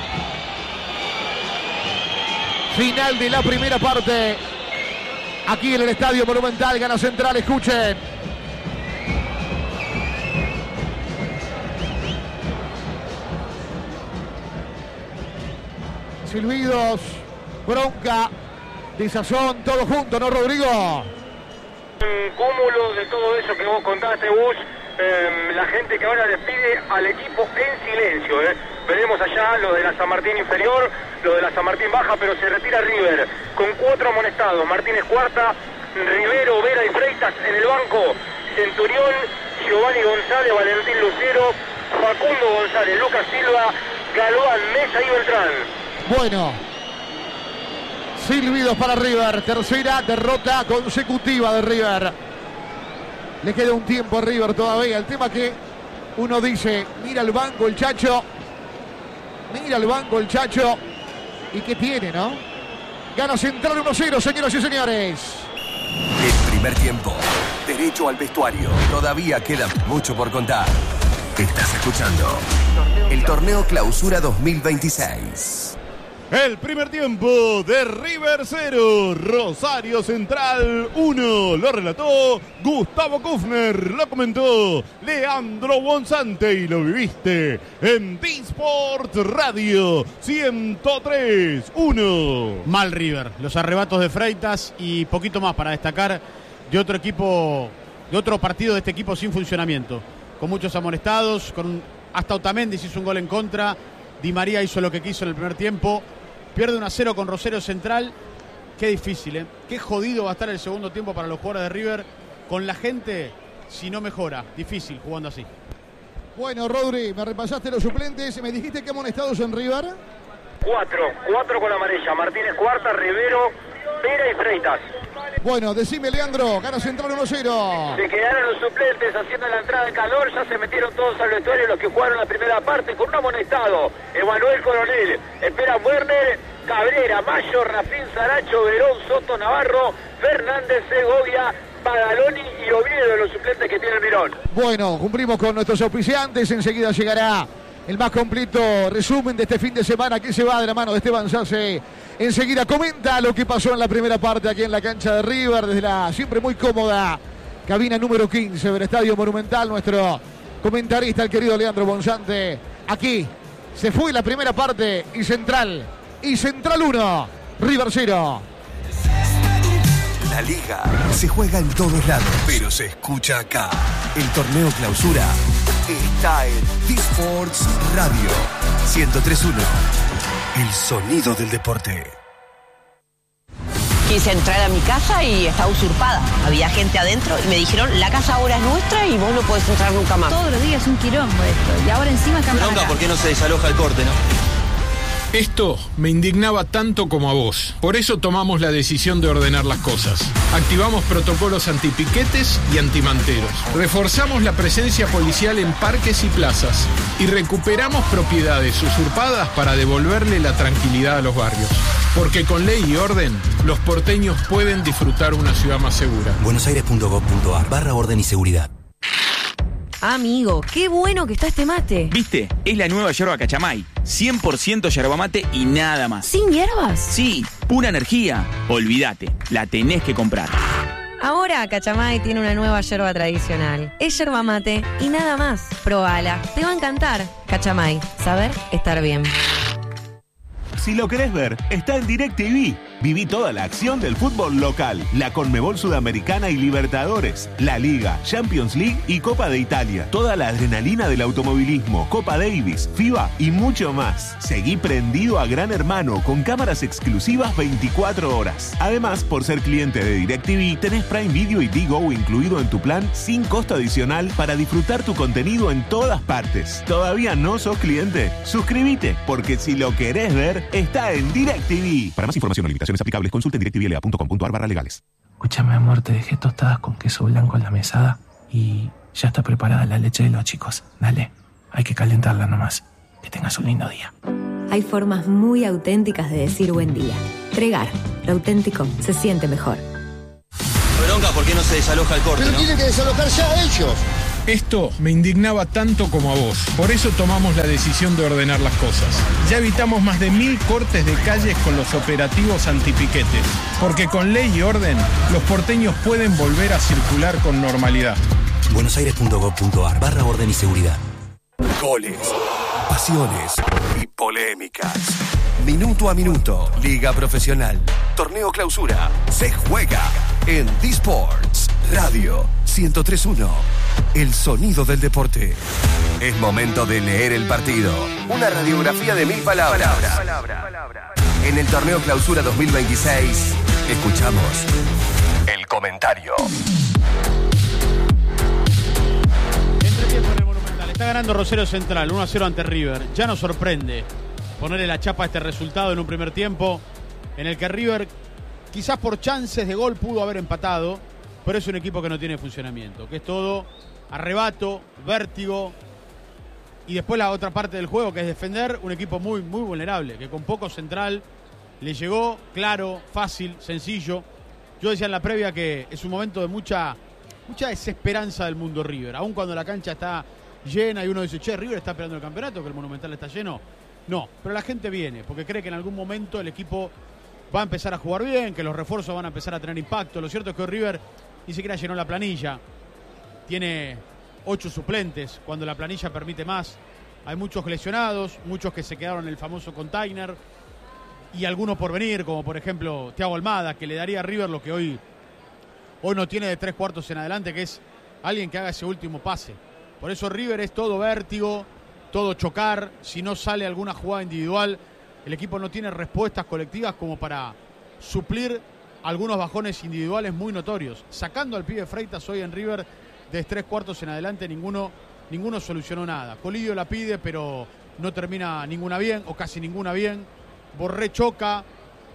Final de la primera parte. Aquí en el Estadio Monumental, gana Central, escuchen. Silbidos, bronca, desazón, todo junto, ¿no, Rodrigo? Un cúmulo de todo eso que vos contaste, Gus. Eh, la gente que ahora despide al equipo en silencio. Eh. Veremos allá lo de la San Martín inferior, lo de la San Martín baja, pero se retira River con cuatro amonestados. Martínez cuarta, Rivero, Vera y Freitas en el banco. Centurión, Giovanni González, Valentín Lucero, Facundo González, Lucas Silva, Galván, Mesa y Beltrán. Bueno, silbidos para River, tercera derrota consecutiva de River. Le queda un tiempo a River todavía. El tema que uno dice, mira el banco el Chacho, mira el banco el Chacho, y qué tiene, ¿no? Gana Central uno cero, señoras y señores. El primer tiempo, derecho al vestuario. Todavía queda mucho por contar. Estás escuchando el Torneo Clausura dos mil veintiséis. El primer tiempo de River cero, Rosario Central uno. Lo relató Gustavo Kufner, lo comentó Leandro Bonzante y lo viviste en D-Sport Radio ciento tres uno. Mal River, los arrebatos de Freitas y poquito más para destacar de otro equipo, de otro partido de este equipo sin funcionamiento. Con muchos amonestados, con hasta Otamendi hizo un gol en contra. Di María hizo lo que quiso en el primer tiempo. Pierde uno a cero con Rosario Central. Qué difícil, ¿eh? Qué jodido va a estar el segundo tiempo para los jugadores de River. Con la gente, si no mejora. Difícil jugando así. Bueno, Rodri, me repasaste los suplentes. Me dijiste que amonestados en River. Cuatro, cuatro con la amarilla. Martínez cuarta, Rivero, Vera y Freitas. Bueno, decime, Leandro, gana Central uno cero. Se quedaron los suplentes haciendo la entrada en calor, ya se metieron todos al vestuario los que jugaron la primera parte con un amonestado. Emanuel Coronel, espera Werner, Cabrera, Mayo, Rafín, Saracho, Verón, Soto, Navarro, Fernández, Segovia, Badaloni y Oviedo, los suplentes que tiene el Mirón. Bueno, cumplimos con nuestros auspiciantes, enseguida llegará el más completo resumen de este fin de semana que se va de la mano de Esteban Sase. Enseguida comenta lo que pasó en la primera parte aquí en la cancha de River, desde la siempre muy cómoda cabina número quince del Estadio Monumental. Nuestro comentarista, el querido Leandro Bonzante. Aquí se fue la primera parte y Central, y Central uno, River cero. La liga se juega en todos lados, pero se escucha acá. El torneo Clausura está en D-Sports Radio ciento tres uno. El sonido del deporte. Quise entrar a mi casa y estaba usurpada. Había gente adentro y me dijeron, la casa ahora es nuestra y vos no podés entrar nunca más. Todos los días es un quilombo esto. Y ahora encima cambian acá. ¿Por qué no se desaloja el corte, no? Esto me indignaba tanto como a vos. Por eso tomamos la decisión de ordenar las cosas. Activamos protocolos antipiquetes y antimanteros. Reforzamos la presencia policial en parques y plazas. Y recuperamos propiedades usurpadas para devolverle la tranquilidad a los barrios. Porque con ley y orden, los porteños pueden disfrutar una ciudad más segura. buenosaires punto gov punto ar barra orden y seguridad. Amigo, qué bueno que está este mate. ¿Viste? Es la nueva yerba Cachamay. cien por ciento yerba mate y nada más. ¿Sin hierbas? Sí, pura energía. Olvídate, la tenés que comprar. Ahora Cachamay tiene una nueva yerba tradicional. Es yerba mate y nada más. Probala, te va a encantar. Cachamay, saber estar bien. Si lo querés ver, está en DirecTV. Viví toda la acción del fútbol local, la Conmebol Sudamericana y Libertadores, la Liga, Champions League y Copa de Italia. Toda la adrenalina del automovilismo, Copa Davis, FIBA y mucho más. Seguí prendido a Gran Hermano con cámaras exclusivas veinticuatro horas. Además, por ser cliente de DirecTV, tenés Prime Video y Digo incluido en tu plan sin costo adicional para disfrutar tu contenido en todas partes. ¿Todavía no sos cliente? Suscríbete, porque si lo querés ver, está en DirecTV. Para más información o limitaciones aplicables, consulta en directvla punto com punto a r barra legales. Escúchame, amor, te dejé tostadas con queso blanco en la mesada y ya está preparada la leche de los chicos. Dale, hay que calentarla nomás. Que tengas un lindo día. Hay formas muy auténticas de decir buen día. Tregar, lo auténtico se siente mejor. Bronca, ¿por qué no se desaloja el corte? Pero ¿no? tienen que desalojar ya ellos. Esto me indignaba tanto como a vos. Por eso tomamos la decisión de ordenar las cosas. Ya evitamos más de mil cortes de calles con los operativos antipiquetes. Porque con ley y orden, los porteños pueden volver a circular con normalidad. buenosaires punto gov punto ar barra orden y seguridad. Goles, pasiones y polémicas. Minuto a minuto, Liga Profesional. Torneo Clausura. Se juega en D-Sports Radio ciento tres punto uno. El sonido del deporte. Es momento de leer el partido. Una radiografía de mil palabras. En el Torneo Clausura dos mil veintiséis, escuchamos el comentario. Entretiempo en el Monumental. Está ganando Rosario Central uno a cero ante River. Ya nos sorprende ponerle la chapa a este resultado en un primer tiempo en el que River, quizás por chances de gol, pudo haber empatado, pero es un equipo que no tiene funcionamiento, que es todo arrebato, vértigo, y después la otra parte del juego, que es defender, un equipo muy, muy vulnerable, que con poco central le llegó claro, fácil, sencillo. Yo decía en la previa que es un momento de mucha, mucha desesperanza del mundo River, aun cuando la cancha está llena y uno dice, che, River está esperando el campeonato, que el Monumental está lleno. No, pero la gente viene, porque cree que en algún momento el equipo va a empezar a jugar bien, que los refuerzos van a empezar a tener impacto. Lo cierto es que River ni siquiera llenó la planilla. Tiene ocho suplentes, cuando la planilla permite más. Hay muchos lesionados, muchos que se quedaron en el famoso container, y algunos por venir, como por ejemplo Thiago Almada, que le daría a River lo que hoy, hoy no tiene de tres cuartos en adelante, que es alguien que haga ese último pase. Por eso River es todo vértigo, todo chocar. Si no sale alguna jugada individual, el equipo no tiene respuestas colectivas como para suplir algunos bajones individuales muy notorios. Sacando al pibe Freitas hoy en River de tres cuartos en adelante, ninguno, ninguno solucionó nada. Colidio la pide, pero no termina ninguna bien, o casi ninguna bien. Borré choca.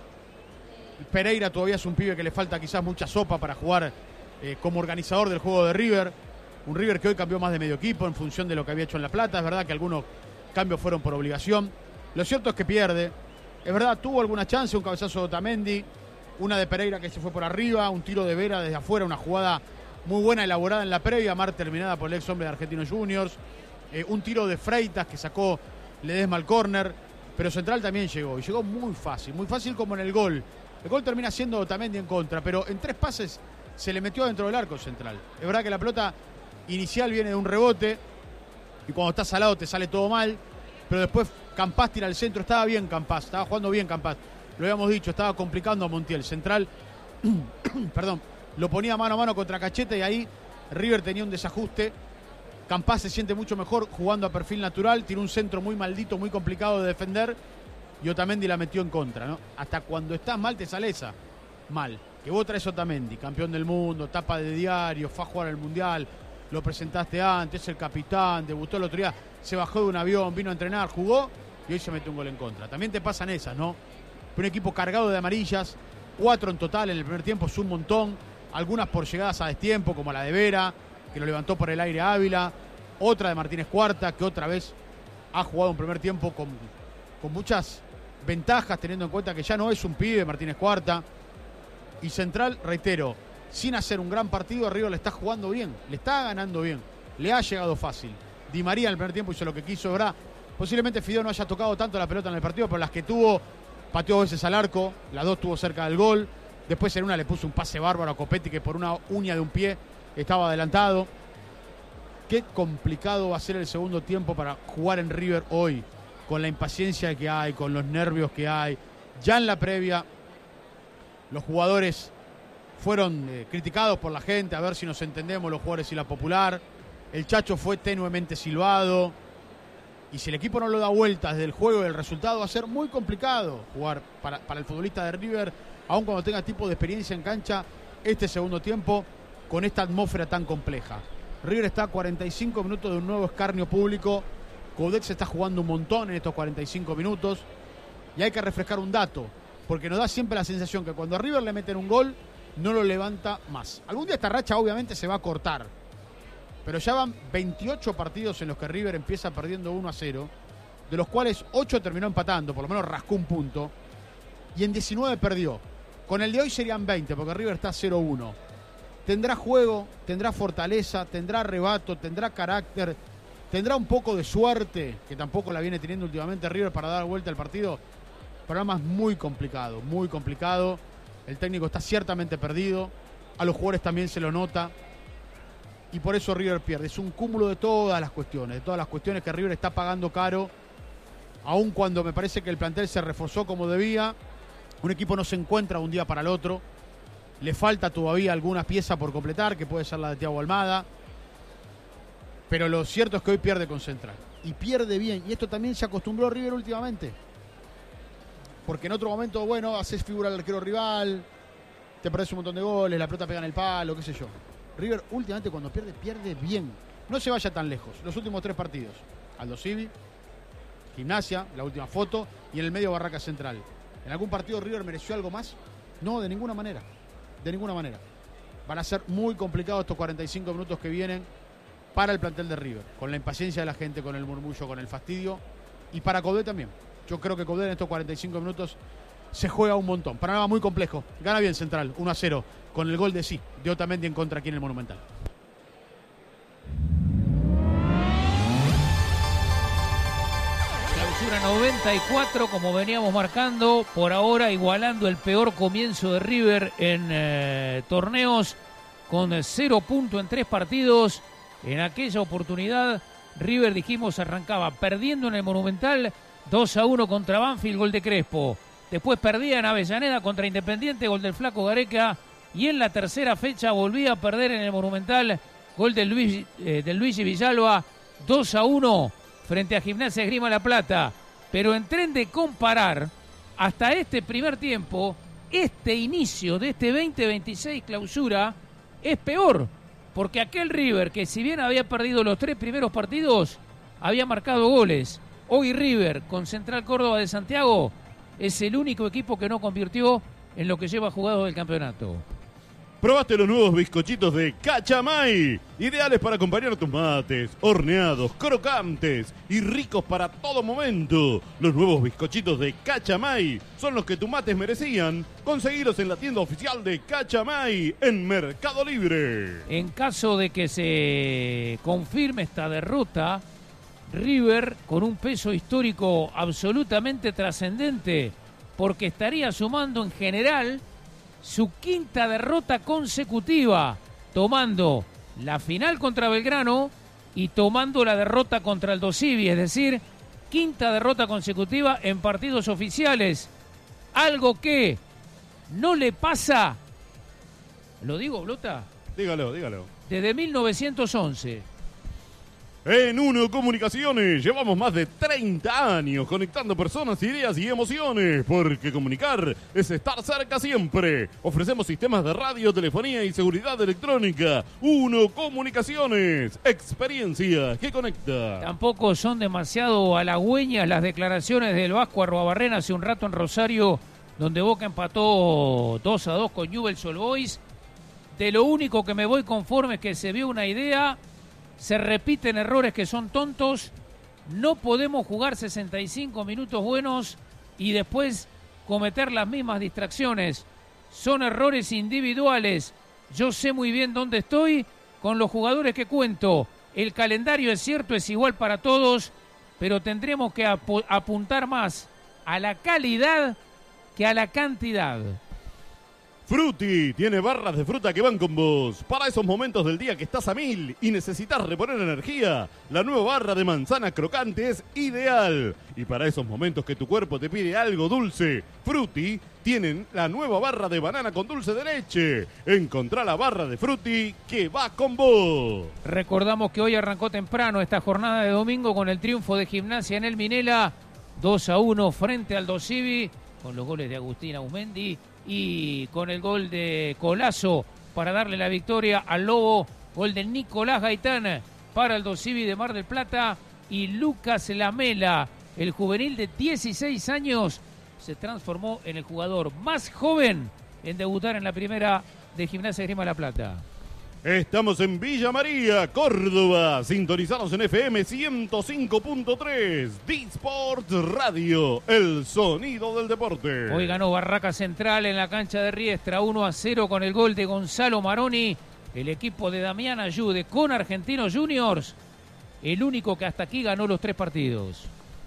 Pereira todavía es un pibe que le falta quizás mucha sopa para jugar eh, como organizador del juego de River. Un River que hoy cambió más de medio equipo en función de lo que había hecho en La Plata. Es verdad que algunos cambios fueron por obligación. Lo cierto es que pierde. Es verdad, tuvo alguna chance, un cabezazo de Otamendi, una de Pereira que se fue por arriba, un tiro de Vera desde afuera, una jugada muy buena elaborada en la previa, mar terminada por el ex hombre de Argentinos Juniors, eh, un tiro de Freitas que sacó Ledesma al córner, pero Central también llegó, y llegó muy fácil, muy fácil como en el gol. El gol termina siendo Otamendi en contra, pero en tres pases se le metió dentro del arco Central. Es verdad que la pelota inicial viene de un rebote, y cuando estás al lado te sale todo mal, pero después Campás tira al centro, estaba bien Campás, estaba jugando bien Campás, lo habíamos dicho, estaba complicando a Montiel. Central, perdón, lo ponía mano a mano contra Cachete y ahí River tenía un desajuste. Campás se siente mucho mejor jugando a perfil natural, tiró un centro muy maldito, muy complicado de defender, y Otamendi la metió en contra, ¿no? Hasta cuando estás mal te sale esa, mal. Que vos traes Otamendi, campeón del mundo, tapa de diario, fue a jugar al Mundial, lo presentaste antes, es el capitán, debutó el otro día, se bajó de un avión, vino a entrenar, jugó y hoy se mete un gol en contra. También te pasan esas, ¿no? Un equipo cargado de amarillas, cuatro en total en el primer tiempo, es un montón, algunas por llegadas a destiempo, como la de Vera, que lo levantó por el aire a Ávila, otra de Martínez Cuarta, que otra vez ha jugado un primer tiempo con, con muchas ventajas, teniendo en cuenta que ya no es un pibe Martínez Cuarta. Y Central, reitero, sin hacer un gran partido, River le está jugando bien, le está ganando bien, le ha llegado fácil. Di María en el primer tiempo hizo lo que quiso, ¿verdad? Posiblemente Fideo no haya tocado tanto la pelota en el partido, pero las que tuvo, pateó dos veces al arco, las dos tuvo cerca del gol. Después en una le puso un pase bárbaro a Copetti, que por una uña de un pie estaba adelantado. Qué complicado va a ser el segundo tiempo para jugar en River hoy, con la impaciencia que hay, con los nervios que hay. Ya en la previa Los jugadores fueron eh, criticados por la gente, a ver si nos entendemos los jugadores y la Popular. El Chacho fue tenuemente silbado. Y si el equipo no lo da vueltas desde el juego y el resultado, va a ser muy complicado jugar para, para el futbolista de River, aun cuando tenga tipo de experiencia en cancha, este segundo tiempo con esta atmósfera tan compleja. River está a cuarenta y cinco minutos de un nuevo escarnio público. Coudet se está jugando un montón en estos cuarenta y cinco minutos. Y hay que refrescar un dato, porque nos da siempre la sensación que cuando a River le meten un gol, no lo levanta más. Algún día esta racha obviamente se va a cortar, pero ya van veintiocho partidos en los que River empieza perdiendo uno a cero, de los cuales ocho terminó empatando, por lo menos rascó un punto, y en diecinueve perdió. Con el de hoy serían veinte, porque River está cero uno. Tendrá juego, tendrá fortaleza, tendrá arrebato, tendrá carácter, tendrá un poco de suerte, que tampoco la viene teniendo últimamente River para dar vuelta al partido. Programa es muy complicado, muy complicado. El técnico está ciertamente perdido, a los jugadores también se lo nota, y por eso River pierde. Es un cúmulo de todas las cuestiones, de todas las cuestiones que River está pagando caro, aun cuando me parece que el plantel se reforzó como debía. Un equipo no se encuentra de un día para el otro, le falta todavía alguna pieza por completar, que puede ser la de Thiago Almada, pero lo cierto es que hoy pierde con Central, y pierde bien, y esto también se acostumbró a River últimamente, porque en otro momento, bueno, haces figura al arquero rival, te perdés un montón de goles, la pelota pega en el palo, qué sé yo. River últimamente cuando pierde, pierde bien. No se vaya tan lejos. Los últimos tres partidos: Aldo Civi, Gimnasia, la última foto, y en el medio Barraca Central. ¿En algún partido River mereció algo más? No, de ninguna manera. De ninguna manera. Van a ser muy complicados estos cuarenta y cinco minutos que vienen para el plantel de River, con la impaciencia de la gente, con el murmullo, con el fastidio, y para Coudet también. Yo creo que Coudet en estos cuarenta y cinco minutos se juega un montón. Panorama muy complejo. Gana bien Central, uno a cero, con el gol de sí, de Otamendi en contra aquí en el Monumental. Clausura noventa y cuatro, como veníamos marcando, por ahora igualando el peor comienzo de River en eh, torneos, con cero puntos en tres partidos. En aquella oportunidad, River, dijimos, arrancaba perdiendo en el Monumental dos a uno contra Banfield, gol de Crespo. Después perdía en Avellaneda contra Independiente, gol del Flaco Gareca. Y en la tercera fecha volvía a perder en el Monumental, gol del Luis, eh, del Luigi Villalba, dos a uno frente a Gimnasia Esgrima La Plata. Pero en tren de comparar, hasta este primer tiempo, este inicio de este veinte veintiséis clausura es peor. Porque aquel River, que si bien había perdido los tres primeros partidos, había marcado goles. Hoy River, con Central Córdoba de Santiago, es el único equipo que no convirtió en lo que lleva jugado del campeonato. ¿Probaste los nuevos bizcochitos de Cachamay? Ideales para acompañar tus mates, horneados, crocantes y ricos para todo momento. Los nuevos bizcochitos de Cachamay son los que tus mates merecían. Conseguilos en la tienda oficial de Cachamay en Mercado Libre. En caso de que se confirme esta derrota, River con un peso histórico absolutamente trascendente, porque estaría sumando en general su quinta derrota consecutiva, tomando la final contra Belgrano y tomando la derrota contra Aldo Civi, es decir, quinta derrota consecutiva en partidos oficiales, algo que no le pasa, ¿lo digo, Blota? Dígalo, dígalo. Desde mil novecientos once. En Uno Comunicaciones llevamos más de treinta años conectando personas, ideas y emociones, porque comunicar es estar cerca siempre. Ofrecemos sistemas de radio, telefonía y seguridad electrónica. Uno Comunicaciones, experiencia que conecta. Tampoco son demasiado halagüeñas las declaraciones del Vasco Arruabarrena hace un rato en Rosario, donde Boca empató dos a dos con Newell's Old Boys. De lo único que me voy conforme es que se vio una idea. Se repiten errores que son tontos. No podemos jugar sesenta y cinco minutos buenos y después cometer las mismas distracciones. Son errores individuales. Yo sé muy bien dónde estoy con los jugadores que cuento. El calendario, es cierto, es igual para todos, pero tendremos que ap- apuntar más a la calidad que a la cantidad. Frutti tiene barras de fruta que van con vos. Para esos momentos del día que estás a mil y necesitas reponer energía, la nueva barra de manzana crocante es ideal. Y para esos momentos que tu cuerpo te pide algo dulce, Frutti tienen la nueva barra de banana con dulce de leche. Encontrá la barra de Frutti que va con vos. Recordamos que hoy arrancó temprano esta jornada de domingo con el triunfo de Gimnasia en el Minela, dos a uno frente al Aldosivi, con los goles de Agustín Aumendi y con el gol de Colazo para darle la victoria al Lobo, gol de Nicolás Gaitán para el Aldosivi de Mar del Plata, y Lucas Lamela, el juvenil de dieciséis años, se transformó en el jugador más joven en debutar en la primera de Gimnasia Esgrima La Plata. Estamos en Villa María, Córdoba. Sintonizados en F M ciento cinco punto tres. D-Sports Radio, el sonido del deporte. Hoy ganó Barraca Central en la cancha de Riestra uno a cero con el gol de Gonzalo Maroni. El equipo de Damián Ayude con Argentinos Juniors, el único que hasta aquí ganó los tres partidos.